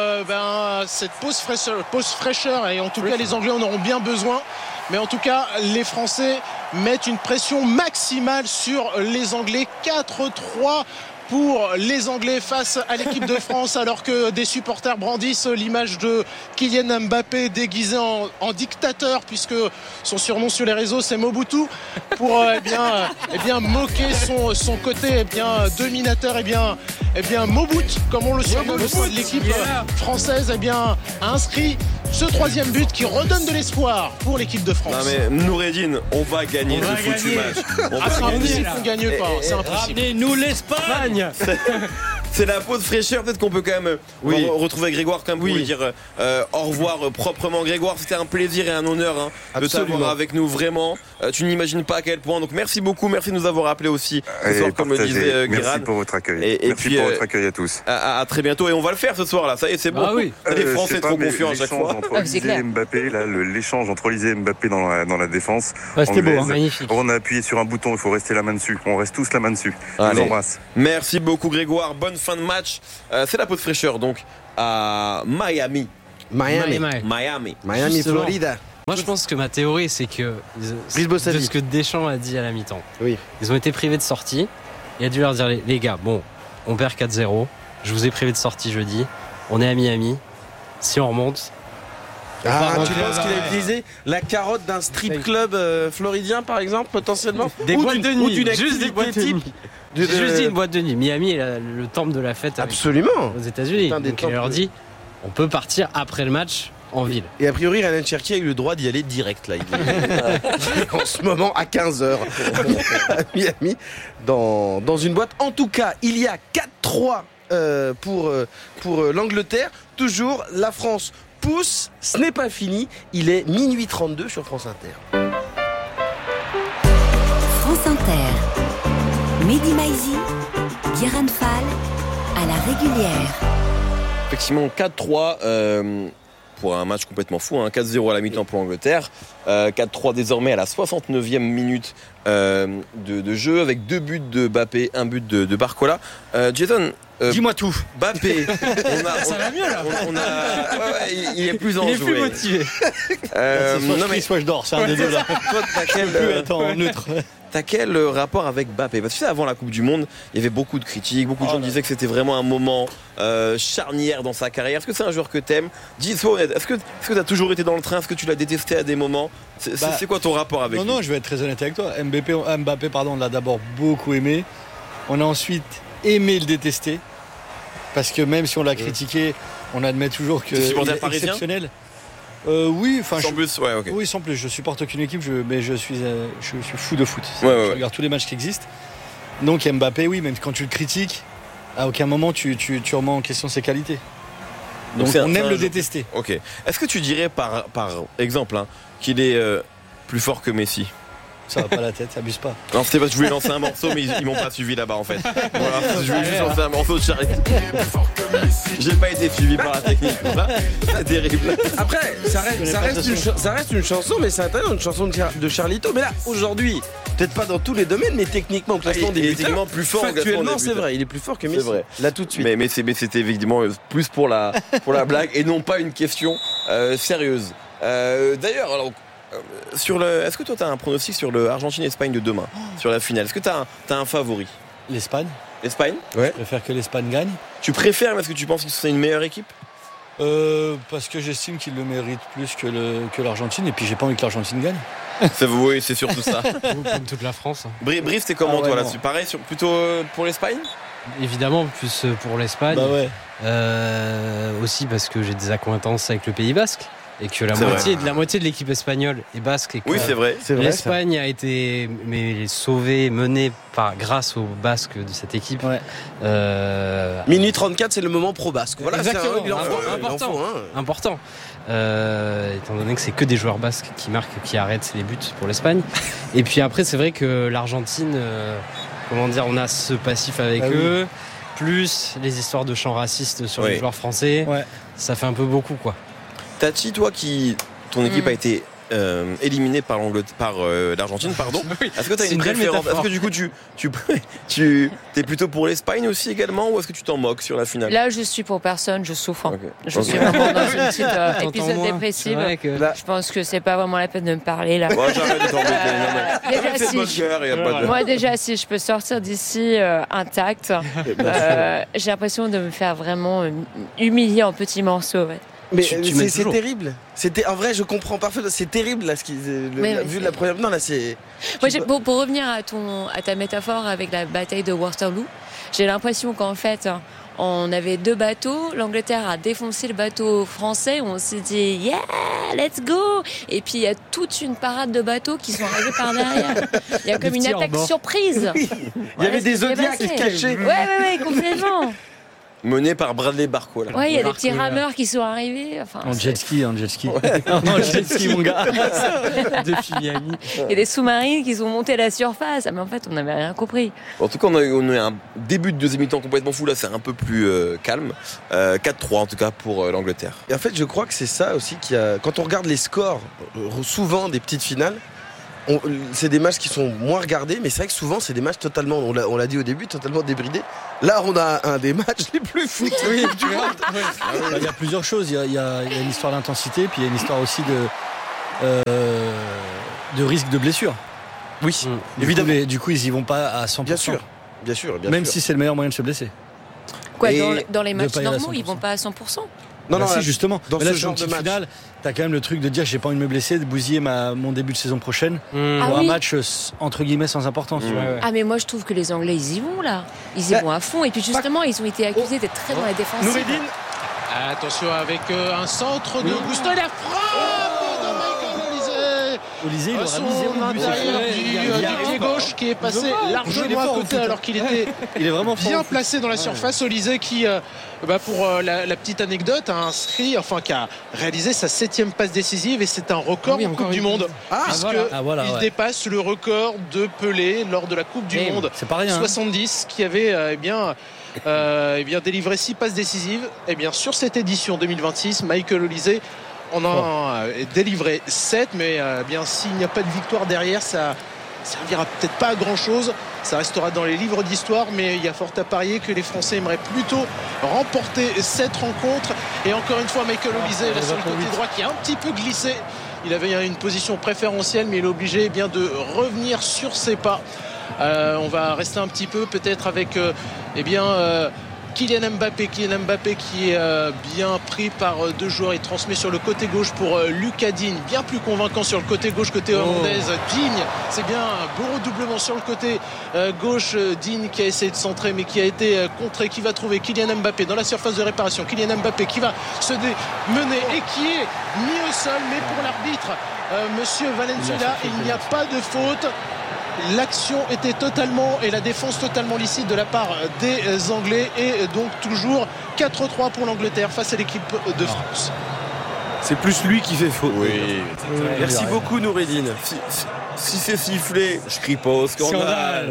cette pause fraîcheur. Et en tout cas, les Anglais en auront bien besoin. Mais en tout cas, les Français mettent une pression maximale sur les Anglais. 4-3 pour les Anglais face à l'équipe de France, alors que des supporters brandissent l'image de Kylian Mbappé déguisé en dictateur, puisque son surnom sur les réseaux c'est Mobutu, pour moquer son côté dominateur. Mobutu, comme on le surnomme, l'équipe française a inscrit ce 3e but qui redonne de l'espoir pour l'équipe de France. Non mais Noureddine, on va gagner ce foutu match. C'est impossible qu'on gagne pas, c'est impossible. Ramenez-nous l'Espagne. C'est la pause fraîcheur, peut-être qu'on peut quand même retrouver Grégoire quand même pour lui dire au revoir proprement. Grégoire, c'était un plaisir et un honneur de t'avoir avec nous, vraiment. Tu n'imagines pas à quel point. Donc merci beaucoup, merci de nous avoir appelés aussi ce soir, comme le disait Guérin. Merci pour votre accueil. Merci pour votre accueil à tous. À très bientôt et on va le faire ce soir là. Ça y est, c'est bon. Les Français trop confiants à chaque fois. L'échange entre Olise et Mbappé dans la défense. C'était beau, magnifique. On a appuyé sur un bouton, il faut rester la main dessus. On reste tous la main dessus. Je vous embrasse. Merci beaucoup Grégoire. Bonne fin de match. C'est la pause fraîcheur donc à Miami, Florida. Moi je pense que ma théorie c'est que de ce que Deschamps a dit à la mi-temps, ils ont été privés de sortie. Il a dû leur dire les gars, bon, on perd 4-0, je vous ai privé de sortie jeudi, on est à Miami, si on remonte. Tu penses qu'il a utilisé la carotte d'un strip club floridien par exemple, potentiellement, des boîtes de nuit, juste des boîtes de nuit. Juste dit une boîte de nuit. Miami est le temple de la fête. Absolument. Aux États-Unis. Donc il leur dit, on peut partir après le match en ville. Et a priori, Ryan Cherki a eu le droit d'y aller direct là. En ce moment à 15h à Miami dans une boîte. En tout cas, il y a 4-3 pour l'Angleterre. Toujours la France pousse, ce n'est pas fini. Il est minuit 32 sur France Inter. France Inter. Mehdi Maizi, Guérin Fall, à la régulière. Effectivement, 4-3 pour un match complètement fou, 4-0 à la mi-temps pour l'Angleterre, 4-3 désormais à la 69e minute de jeu, avec 2 buts de Mbappé, 1 but de Barcola. Jason, dis-moi tout. Mbappé, ça va mieux là. Il est plus enjoué. Il est plus motivé. Soit je dors, c'est un des deux là. Toi, être en neutre. T'as quel rapport avec Mbappé? Parce que tu sais, avant la Coupe du Monde, il y avait beaucoup de critiques, beaucoup de gens disaient que c'était vraiment un moment charnière dans sa carrière. Est-ce que c'est un joueur que t'aimes? Dis-toi honnête, est-ce que t'as toujours été dans le train? Est-ce que tu l'as détesté à des moments? C'est quoi ton rapport avec lui? Non, je vais être très honnête avec toi. Mbappé, on l'a d'abord beaucoup aimé. On a ensuite aimé le détester. Parce que même si on l'a critiqué, on admet toujours que c'est exceptionnel. Oui, enfin. Sans plus, ouais, ok. Oui, sans plus. Je supporte aucune équipe, mais je suis fou de foot. Ouais, je regarde tous les matchs qui existent. Donc Mbappé, oui, même quand tu le critiques, à aucun moment tu remets en question ses qualités. Donc on aime le détester. Ok. Est-ce que tu dirais par exemple qu'il est plus fort que Messi? Ça va pas la tête, abuse pas. Non, c'était parce que je voulais lancer un morceau, mais ils m'ont pas suivi là-bas en fait. Voilà, je voulais juste lancer un morceau de Charlie. J'ai pas été suivi par la technique. C'est terrible. Après, ça reste une chanson, mais c'est intéressant, une chanson de Charlito. Mais là, aujourd'hui, peut-être pas dans tous les domaines, mais techniquement, au classement des buteurs, plus fort. Factuellement, c'est vrai, il est plus fort que Messi. C'est vrai. Là, tout de suite. Mais c'était évidemment plus pour la blague et non pas une question sérieuse. D'ailleurs, alors. Est-ce que toi tu as un pronostic sur le Argentine-Espagne de demain, sur la finale? Est-ce que tu as un favori? L'Espagne. L'Espagne? Ouais. Je préfère que l'Espagne gagne. Tu préfères parce que tu penses que c'est une meilleure équipe? Parce que j'estime qu'il le mérite plus que l'Argentine, et puis j'ai pas envie que l'Argentine gagne. Oui, c'est surtout ça. Comme toute la France. Brice, c'est comment toi là-dessus? Pareil, plutôt pour l'Espagne? Évidemment, plus pour l'Espagne. Bah ouais. Aussi parce que j'ai des accointances avec le Pays Basque. Et que la moitié de l'équipe espagnole est basque. Et que oui, c'est vrai. L'Espagne a été sauvée, menée grâce aux Basques de cette équipe. Ouais. Minute 34, c'est le moment pro-basque. Voilà, exactement. C'est important. Étant donné que c'est que des joueurs basques qui marquent, qui arrêtent les buts pour l'Espagne. Et puis après, c'est vrai que l'Argentine, on a ce passif avec eux, plus les histoires de chants racistes sur les joueurs français. Ouais. Ça fait un peu beaucoup, quoi. Tati, toi ton équipe a été éliminée par l'Argentine, pardon. Est-ce que tu as une préférence? Est-ce que du coup tu es plutôt pour l'Espagne aussi également, ou est-ce que tu t'en moques sur la finale? Là, je suis pour personne, je souffre. Okay. Je suis vraiment dans une petite épisode dépressif. Je pense que c'est pas vraiment la peine de me parler là. J'arrête de t'embêter. Moi déjà, si je peux sortir d'ici intact, j'ai l'impression de me faire vraiment humilier en petits morceaux. Ouais. Mais c'est terrible. En vrai, je comprends parfaitement. C'est terrible là, vu la première. Non là, c'est. Moi, pour revenir à ta métaphore avec la bataille de Waterloo, j'ai l'impression qu'en fait, on avait 2 bateaux. L'Angleterre a défoncé le bateau français. On s'est dit yeah, let's go. Et puis il y a toute une parade de bateaux qui sont arrivés par derrière. Il y a comme une attaque surprise. Oui. Il y avait des Zodiacs cachés. Ouais, complètement. Mené par Bradley Barcola. Ouais, il y a des petits rameurs qui sont arrivés. Enfin, en jet ski. En jet ski, mon gars. Depuis Miami. Il y a des sous-marines qui sont montés à la surface. Mais en fait, on n'avait rien compris. En tout cas, on a eu un début de deuxième mi-temps complètement fou. Là, c'est un peu plus calme. 4-3 en tout cas pour l'Angleterre. Et en fait, je crois que c'est ça aussi quand on regarde les scores, souvent des petites finales, c'est des matchs qui sont moins regardés, mais c'est vrai que souvent c'est des matchs totalement, on l'a dit au début, totalement débridés. Là, on a un des matchs les plus fous du monde. Il y a plusieurs choses. Il y a une histoire d'intensité, puis il y a une histoire aussi de risque de blessure. Oui, évidemment. Du coup, ils y vont pas à 100%. Bien sûr. Même si c'est le meilleur moyen de se blesser. Quoi, dans les matchs normaux, ils vont pas à 100%. Non, si, justement. Dans ce genre de finale, t'as quand même le truc de dire j'ai pas envie de me blesser, de bousiller mon début de saison prochaine pour un match entre guillemets sans importance. Ah mais moi je trouve que les Anglais ils y vont là, ils y vont à fond et puis justement ils ont été accusés d'être très dans la défense. Noureddine. Attention avec un centre de Gusto et la frappe de Michael Olise Olysée, il aura son misé intérieur du pied gauche qui est passé largement à côté alors qu'il était il est vraiment bien placé dans la surface. Olysée qui, pour la petite anecdote, qui a réalisé sa 7e passe décisive et c'est un record en Coupe du Monde puisque il dépasse le record de Pelé lors de la Coupe du Monde 70 qui avait délivré 6 passes décisives. Et bien sur cette édition 2026, Michael Olysée on a délivré 7, mais s'il n'y a pas de victoire derrière, ça servira peut-être pas à grand chose. Ça restera dans les livres d'histoire, mais il y a fort à parier que les Français aimeraient plutôt remporter cette rencontre. Et encore une fois, Michael Olysée là sur le côté droit qui a un petit peu glissé. Il avait une position préférentielle, mais il est obligé de revenir sur ses pas. On va rester un petit peu peut-être avec Kylian Mbappé qui est bien pris par 2 joueurs. Il transmet sur le côté gauche pour Lucas Digne, bien plus convaincant sur le côté gauche, côté hollandaise. Digne, c'est bien beau redoublement sur le côté gauche. Digne qui a essayé de centrer mais qui a été contré, qui va trouver Kylian Mbappé dans la surface de réparation. Kylian Mbappé qui va se mener et qui est mis au sol, mais pour l'arbitre Monsieur Valenzuela, il n'y a pas de faute. L'action était et la défense totalement licite de la part des Anglais et donc toujours 4-3 pour l'Angleterre face à l'équipe de France. C'est plus lui qui fait faute. Oui. Merci beaucoup Noureddine. Si c'est sifflé, je crie pas au scandale.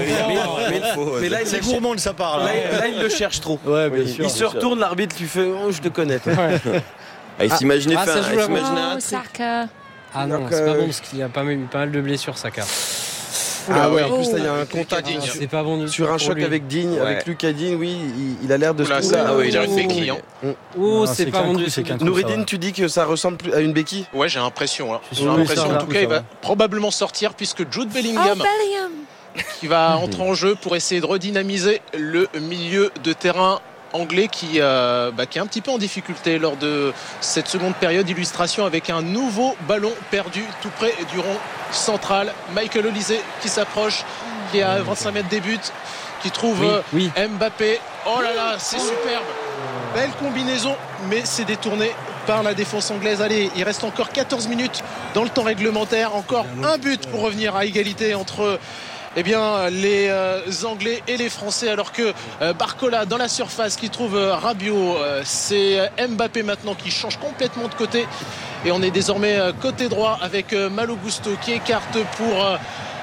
Mais là, c'est gourmand de sa part. Là, il le cherche trop. Ouais, bien sûr, il se retourne, l'arbitre lui fait je te connais. Il s'imaginait faire un Saka. Ah non, c'est pas bon parce qu'il a pas mal de blessures, Saka. En plus il y a un contact c'est pas bon sur un choc avec Digne, avec Lucas Digne. Oui, il a l'air de se trouver. Il a une béquille. C'est pas bon du tout. Noureddine, tu dis que ça ressemble à une béquille? Ouais, j'ai l'impression. En tout cas, il va probablement sortir puisque Jude Bellingham qui va entrer en jeu pour essayer de redynamiser le milieu de terrain anglais qui est un petit peu en difficulté lors de cette seconde période. Illustration avec un nouveau ballon perdu tout près du rond central. Michael Olysée qui s'approche, qui est à 25 mètres des buts, qui trouve Mbappé. Oh là là, c'est superbe, belle combinaison, mais c'est détourné par la défense anglaise. Allez, il reste encore 14 minutes dans le temps réglementaire, encore un but pour revenir à égalité entre les Anglais et les Français, alors que Barcola dans la surface qui trouve Rabiot. C'est Mbappé maintenant qui change complètement de côté et on est désormais côté droit avec Malo Gusto qui écarte pour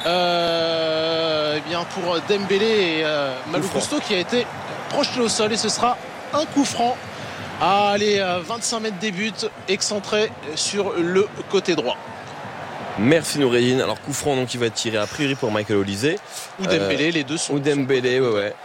Dembélé et Malo Gusto qui a été projeté au sol et ce sera un coup franc à aller 25 mètres des buts, excentré sur le côté droit. Merci Noureddine. Alors coup franc donc il va tirer a priori pour Michael Olysée ou Dembélé, les deux sont. Ou Dembélé, ouais.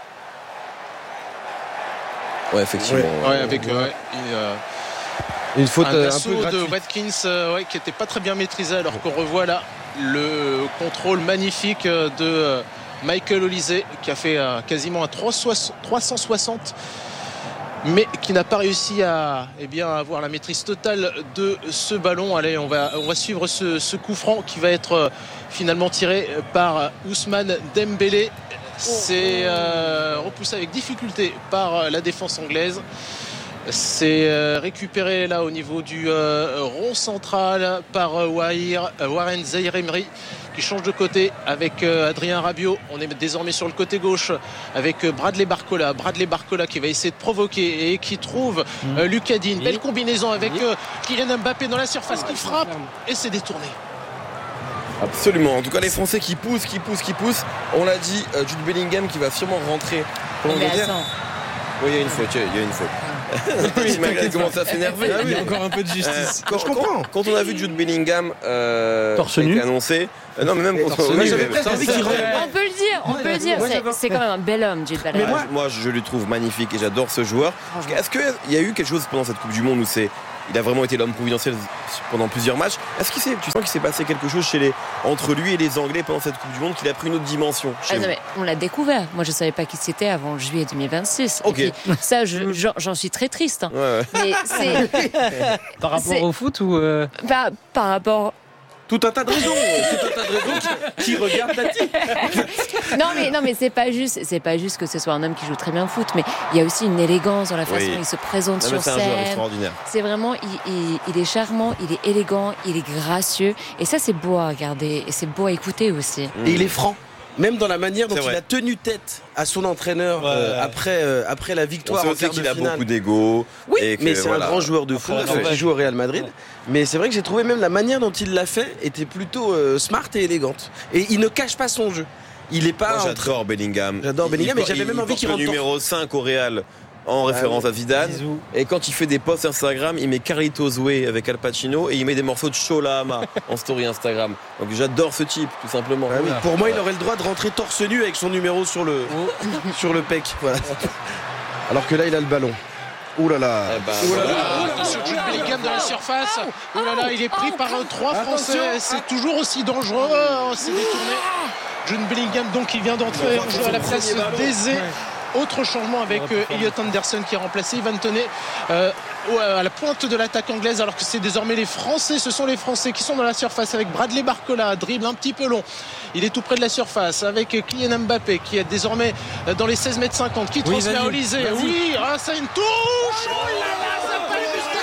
Ouais, effectivement. Avec une faute un un peu de Watkins qui n'était pas très bien maîtrisé, alors qu'on revoit là le contrôle magnifique de Michael Olysée qui a fait quasiment un 360. Mais qui n'a pas réussi à avoir la maîtrise totale de ce ballon. Allez, on va suivre ce coup franc qui va être finalement tiré par Ousmane Dembélé. C'est repoussé avec difficulté par la défense anglaise. C'est récupéré là au niveau du rond central par Warren Zaïre-Emery qui change de côté avec Adrien Rabiot. On est désormais sur le côté gauche avec Bradley Barcola qui va essayer de provoquer et qui trouve Lucas Digne. Belle combinaison avec Kylian Mbappé dans la surface qui frappe et c'est détourné. Absolument. En tout cas, les Français qui poussent. On l'a dit, Jude Bellingham qui va sûrement rentrer pour l'Angleterre. Oui, il y a une faute. Il commence à s'énerver. Il y a encore un peu de justice. Je comprends. Quand on a vu Jude Bellingham torse nu annoncé, non mais même contre on peut le dire. C'est quand même un bel homme, Jude Bellingham. Moi, je le trouve magnifique et j'adore ce joueur. Est-ce qu'il y a eu quelque chose pendant cette Coupe du Monde où il a vraiment été l'homme providentiel pendant plusieurs matchs? Est-ce tu sens qu'il s'est passé quelque chose entre lui et les Anglais pendant cette Coupe du Monde, qu'il a pris une autre dimension mais on l'a découvert. Moi, je ne savais pas qui c'était avant juillet 2026. Okay. Et puis, ça, j'en suis très triste. Ouais. Mais par rapport au foot ou par rapport Tout un tas de raisons qui regardent Tati. Non mais c'est pas juste que ce soit un homme qui joue très bien au foot, mais il y a aussi une élégance dans la façon dont il se présente sur scène. C'est un joueur extraordinaire. C'est vraiment, il est charmant, il est élégant, il est gracieux, et ça c'est beau à regarder et c'est beau à écouter aussi. Et il est franc. Même dans la manière dont il a tenu tête à son entraîneur après la victoire en quart de finale. Il a beaucoup d'ego. Oui, mais c'est un grand joueur de foot qui joue au Real Madrid. Mais c'est vrai que j'ai trouvé même la manière dont il l'a fait était plutôt smart et élégante. Et il ne cache pas son jeu. Il est pas. Moi, j'adore Bellingham. Mais j'avais même envie qu'il rentre. Le numéro 5 au Real. En référence à Zidane. Bisous. Et quand il fait des posts Instagram, il met Carlitos Way avec Al Pacino et il met des morceaux de Shola Ama en story Instagram. Donc j'adore ce type, tout simplement. Oui. Pour moi, il aurait le droit de rentrer torse nu avec son numéro sur le pec. Voilà. Alors que là, il a le ballon. Ouh là là. Attention, Jude Bellingham dans la surface. Oh là là, il est pris par 3 Français. C'est toujours aussi dangereux. C'est détourné. Jude Bellingham, donc, il vient d'entrer en jeu à la place d'Eze. Autre changement avec Elliot Anderson qui est remplacé. Ivan Toney à la pointe de l'attaque anglaise, alors que c'est désormais les Français. Ce sont les Français qui sont dans la surface avec Bradley Barcola, dribble un petit peu long. Il est tout près de la surface avec Kylian Mbappé qui est désormais dans les 16 mètres 50 qui transfère à Olysée. Oui, ça une touche. Oh là là, ça passe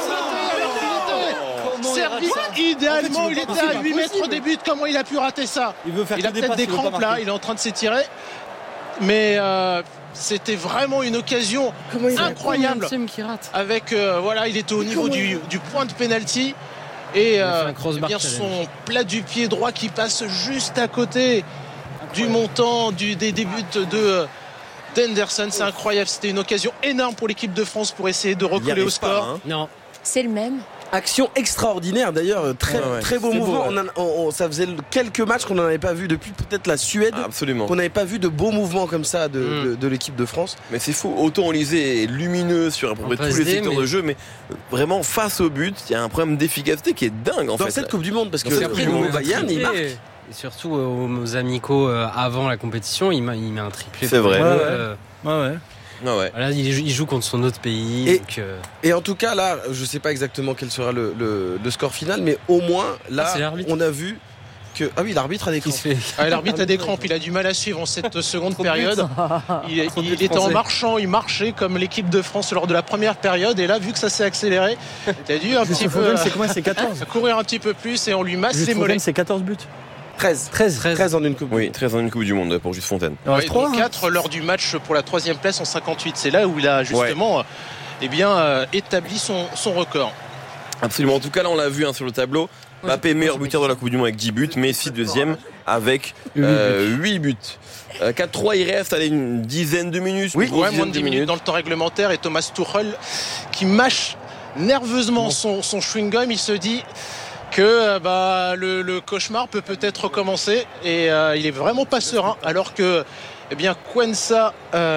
jusqu'à côté. Servi idéalement, il était à 8 mètres des buts. Comment il a pu rater ça? Il a peut-être des crampes là, il est en train de s'étirer. Mais c'était vraiment une occasion incroyable avec il était au niveau du point de pénalty et bien son plat du pied droit qui passe juste à côté du montant des buts d'Henderson. C'est incroyable, c'était une occasion énorme pour l'équipe de France pour essayer de recoller au score. Non, c'est le même. Action extraordinaire d'ailleurs, très beau mouvement. Ça faisait quelques matchs qu'on n'en avait pas vu depuis peut-être la Suède. Absolument. Qu'on n'avait pas vu de beaux mouvements comme ça de l'équipe de France. Mais c'est fou, autant Olysée est lumineux sur à peu près tous les secteurs de jeu, mais vraiment face au but, il y a un problème d'efficacité qui est dingue en fait. Dans cette Coupe du Monde, parce que après le Bayern, il marque. Et surtout aux amicaux avant la compétition, il met un triplé. C'est vrai. Là, il joue contre son autre pays. Et en tout cas, là, je ne sais pas exactement quel sera le score final, mais au moins, là, on a vu que. Ah oui, l'arbitre a des crampes. L'arbitre a des crampes, il a du mal à suivre en cette seconde période. Il était en marchant, il marchait comme l'équipe de France lors de la première période. Et là, vu que ça s'est accéléré, il a dû un petit peu. C'est combien? C'est 14 courir un petit peu plus et on lui masse les mollets. C'est 14 buts. 13 en une Coupe. Oui, 13 en une Coupe du Monde pour Juste Fontaine. 4 lors du match pour la 3e place en 58. C'est là où il a justement établi son record. Absolument. En tout cas, là, on l'a vu sur le tableau. Mbappé, meilleur buteur de la Coupe du Monde avec 10 buts. Messi, deuxième avec 8 buts. 4-3, il reste une dizaine de minutes. Oui, moins de 10 minutes dans le temps réglementaire. Et Thomas Tuchel qui mâche nerveusement son chewing-gum. Il se dit que le cauchemar peut-être recommencer et il est vraiment pas serein, alors que Quansah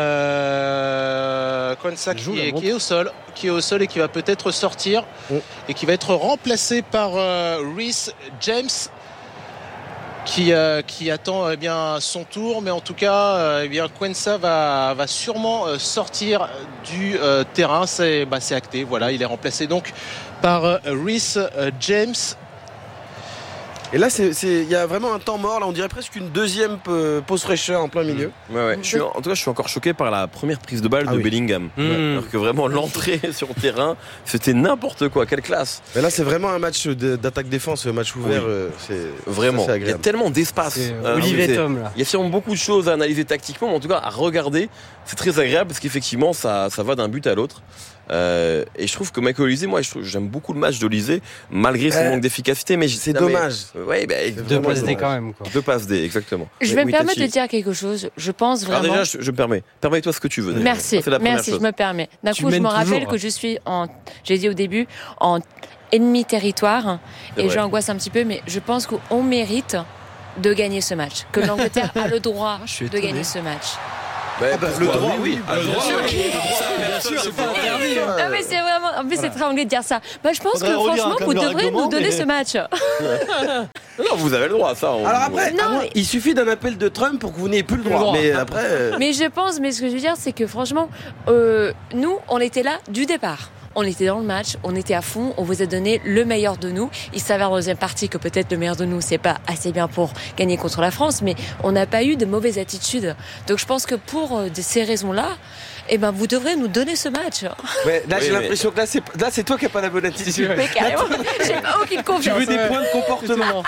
qui est au sol et qui va peut-être sortir et qui va être remplacé par Reece James qui attend son tour, mais en tout cas Quansah va sûrement sortir du terrain. C'est acté, voilà, il est remplacé donc par Reece James. Et là, il y a vraiment un temps mort. Là, on dirait presque une deuxième pause fraîcheur en plein milieu. En tout cas, je suis encore choqué par la première prise de balle de Bellingham. Alors que vraiment, l'entrée sur le terrain, c'était n'importe quoi. Quelle classe. Mais là, c'est vraiment un match d'attaque-défense, match ouvert. C'est vraiment. Il y a tellement d'espace. Olivier Tom, là. Il y a sûrement beaucoup de choses à analyser tactiquement, mais en tout cas, à regarder, c'est très agréable parce qu'effectivement, ça va d'un but à l'autre. Et je trouve que Michael Olysée, j'aime beaucoup le match d'Olysée malgré son manque d'efficacité, mais c'est dommage. Deux passes D quand même. 2 passes D, exactement. Je vais me permettre de dire quelque chose. Je pense vraiment. Alors déjà, je me permets. Permets-toi ce que tu veux. Merci. Je me permets. D'un coup, je me rappelle que je suis j'ai dit au début, en ennemi territoire, et j'angoisse un petit peu, mais je pense qu'on mérite de gagner ce match, que l'Angleterre a le droit de gagner ce match. Le droit, oui. Bien sûr, c'est pas interdit. Non, mais c'est vraiment. En plus, c'est très anglais de dire ça. Je pense que franchement, vous devrez nous donner ce match. Non, vous avez le droit, ça. Alors après, il suffit d'un appel de Trump pour que vous n'ayez plus le droit. Mais après. Mais je pense, ce que je veux dire, c'est que franchement, nous, on était là du départ. on était dans le match, on était à fond, on vous a donné le meilleur de nous. Il s'avère dans la deuxième partie que peut-être le meilleur de nous, c'est pas assez bien pour gagner contre la France, mais on n'a pas eu de mauvaise attitude. Donc je pense que pour ces raisons-là, vous devrez nous donner ce match. Ouais, là, j'ai l'impression que là, c'est toi qui n'as pas la bonne attitude. Mais carrément, j'ai pas aucune confiance. Tu veux des points de comportement.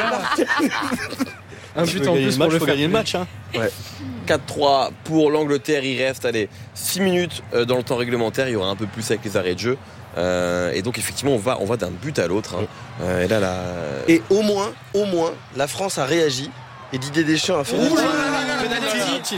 Un but en plus pour le gagner le match. Hein. Ouais. 4-3 pour l'Angleterre. Il reste 6 minutes dans le temps réglementaire. Il y aura un peu plus avec les arrêts de jeu. Et donc effectivement on va d'un but à l'autre. Et là, et au moins, la France a réagi. Et Didier Deschamps a fait penalty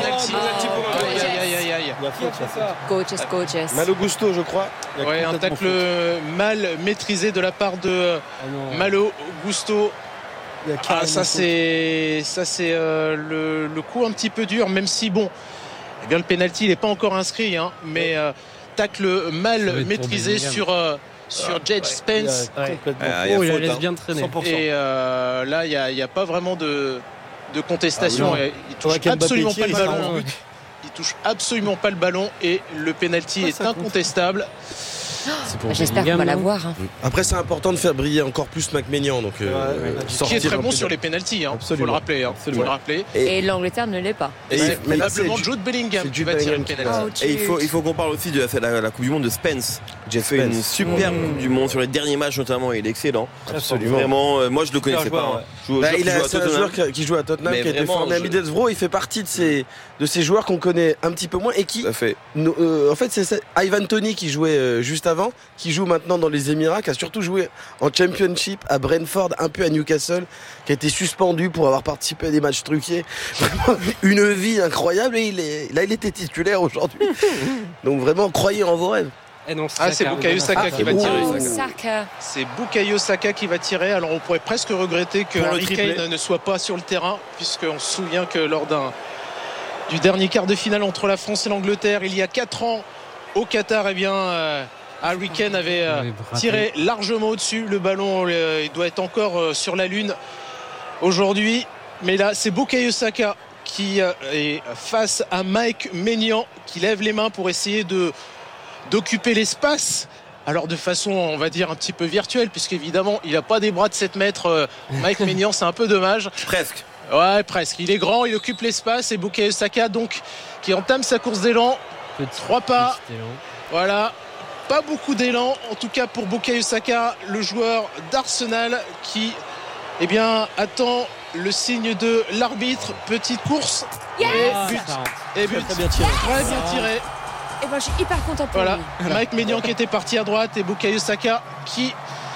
Coaches. Malo Gusto, je crois. Ouais, un tacle mal maîtrisé de la part de Malo Gusto. Ça c'est le coup un petit peu dur, même si le penalty il n'est pas encore inscrit, mais tacle mal maîtrisé sur Jed Spence. Il la laisse bien traîner. 100%. Et là il n'y a pas vraiment de contestation. Il touche absolument pas le ballon. Il touche absolument pas le ballon et le penalty est incontestable. J'espère qu'on va l'avoir. Après, c'est important de faire briller encore plus McMaignan, donc qui est très bon sur les pénaltys. Faut le rappeler. Et l'Angleterre ne l'est pas. Et c'est probablement Jude Bellingham qui va tirer le penalty. Et il faut qu'on parle aussi de la Coupe du Monde de Spence. J'ai fait une superbe Coupe du Monde sur les derniers matchs notamment. Il est excellent. Absolument. Vraiment, moi je le connaissais pas. C'est un joueur qui joue à Tottenham, qui a été formé à Middlesbrough. Il fait partie de ces joueurs qu'on connaît un petit peu moins et qui, en fait, c'est Ivan Toney qui jouait juste avant, qui joue maintenant dans les Émirats, qui a surtout joué en Championship à Brentford, un peu à Newcastle, qui a été suspendu pour avoir participé à des matchs truqués. Vraiment une vie incroyable et il était titulaire aujourd'hui. Donc vraiment, croyez en vos rêves. C'est Bukayo Saka qui va tirer. C'est Bukayo Saka qui va tirer. Alors on pourrait presque regretter que Harry Kane ne soit pas sur le terrain, puisqu'on se souvient que lors du dernier quart de finale entre la France et l'Angleterre, il y a 4 ans au Qatar, Harry Kane avait tiré largement au-dessus. Le ballon il doit être encore sur la lune aujourd'hui. Mais là, c'est Bukayo Saka qui est face à Mike Maignan, qui lève les mains pour essayer d'occuper l'espace. Alors de façon, on va dire, un petit peu virtuelle, puisqu'évidemment, il n'a pas des bras de 7 mètres. Mike Maignan, c'est un peu dommage. Presque. Ouais, presque. Il est grand, il occupe l'espace. Et Bukayo Saka, donc, qui entame sa course d'élan. 3 pas. Voilà. Pas beaucoup d'élan, en tout cas pour Bukayo Saka, le joueur d'Arsenal qui attend le signe de l'arbitre. Petite course. Yes et but. Très bien tiré. Très bien tiré. Et je suis hyper content pour lui. Mike Maignan qui était parti à droite et Bukayo Saka qui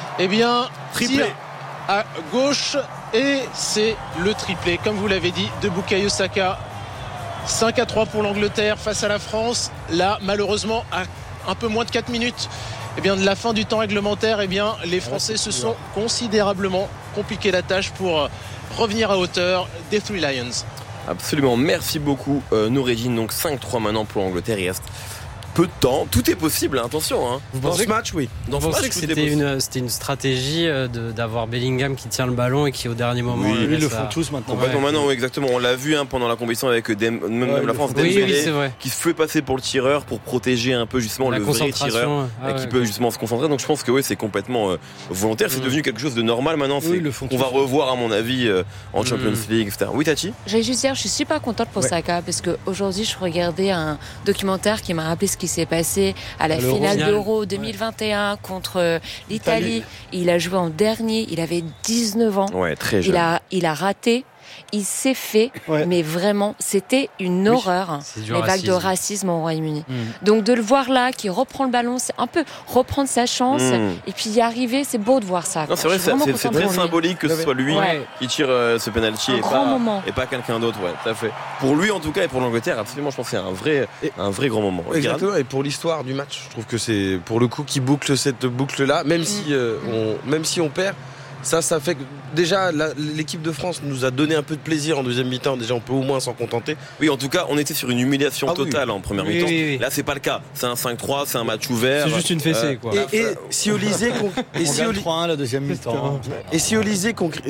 tire à gauche, et c'est le triplé, comme vous l'avez dit, de Bukayo Saka. 5-3 pour l'Angleterre face à la France. Là, malheureusement, à un peu moins de 4 minutes de la fin du temps réglementaire, les Français se sont considérablement compliqué la tâche pour revenir à hauteur des Three Lions. Absolument, merci beaucoup Noureddine. Donc 5-3 maintenant pour l'Angleterre. Il reste peu de temps, tout est possible, attention. Vous pensez que match, oui. Vous pensez que c'était une stratégie d'avoir Bellingham qui tient le ballon et qui au dernier moment. Oui, ils le font tous maintenant. Maintenant, oui, exactement. On l'a vu pendant la compétition avec la France, Dembélé, qui se fait passer pour le tireur pour protéger un peu justement le vrai tireur qui peut justement se concentrer. Donc je pense que c'est complètement volontaire. C'est devenu quelque chose de normal maintenant. On va revoir à mon avis en Champions League, etc. Oui, Tati. J'allais juste dire, je suis super contente pour Saka, parce qu'aujourd'hui je regardais un documentaire qui m'a rappelé ce qui s'est passé à la finale d'Euro 2021 contre l'Italie. Il a joué en dernier, il avait 19 ans. Ouais, très jeune. Il a raté. Il s'est fait, mais vraiment, c'était une horreur, les vagues de racisme au Royaume-Uni. Donc de le voir là, qui reprend le ballon, c'est un peu reprendre sa chance, et puis y arriver, c'est beau de voir ça. Non, c'est vrai, c'est très symbolique que ce soit lui qui tire ce penalty et pas quelqu'un d'autre. Ouais, tout à fait. Pour lui en tout cas et pour l'Angleterre, absolument, je pense que c'est un vrai grand moment. Exactement. Et pour l'histoire du match, je trouve que c'est pour le coup qui boucle cette boucle-là, même si on perd. Ça fait que déjà l'équipe de France nous a donné un peu de plaisir en deuxième mi-temps. Déjà, on peut au moins s'en contenter. Oui, en tout cas, on était sur une humiliation totale en première mi-temps. Oui. Là, c'est pas le cas. C'est un 5-3, c'est un match ouvert. C'est juste une fessée, quoi. Et si Olysée, on gagne 3-1 la deuxième mi-temps. Et si Olysée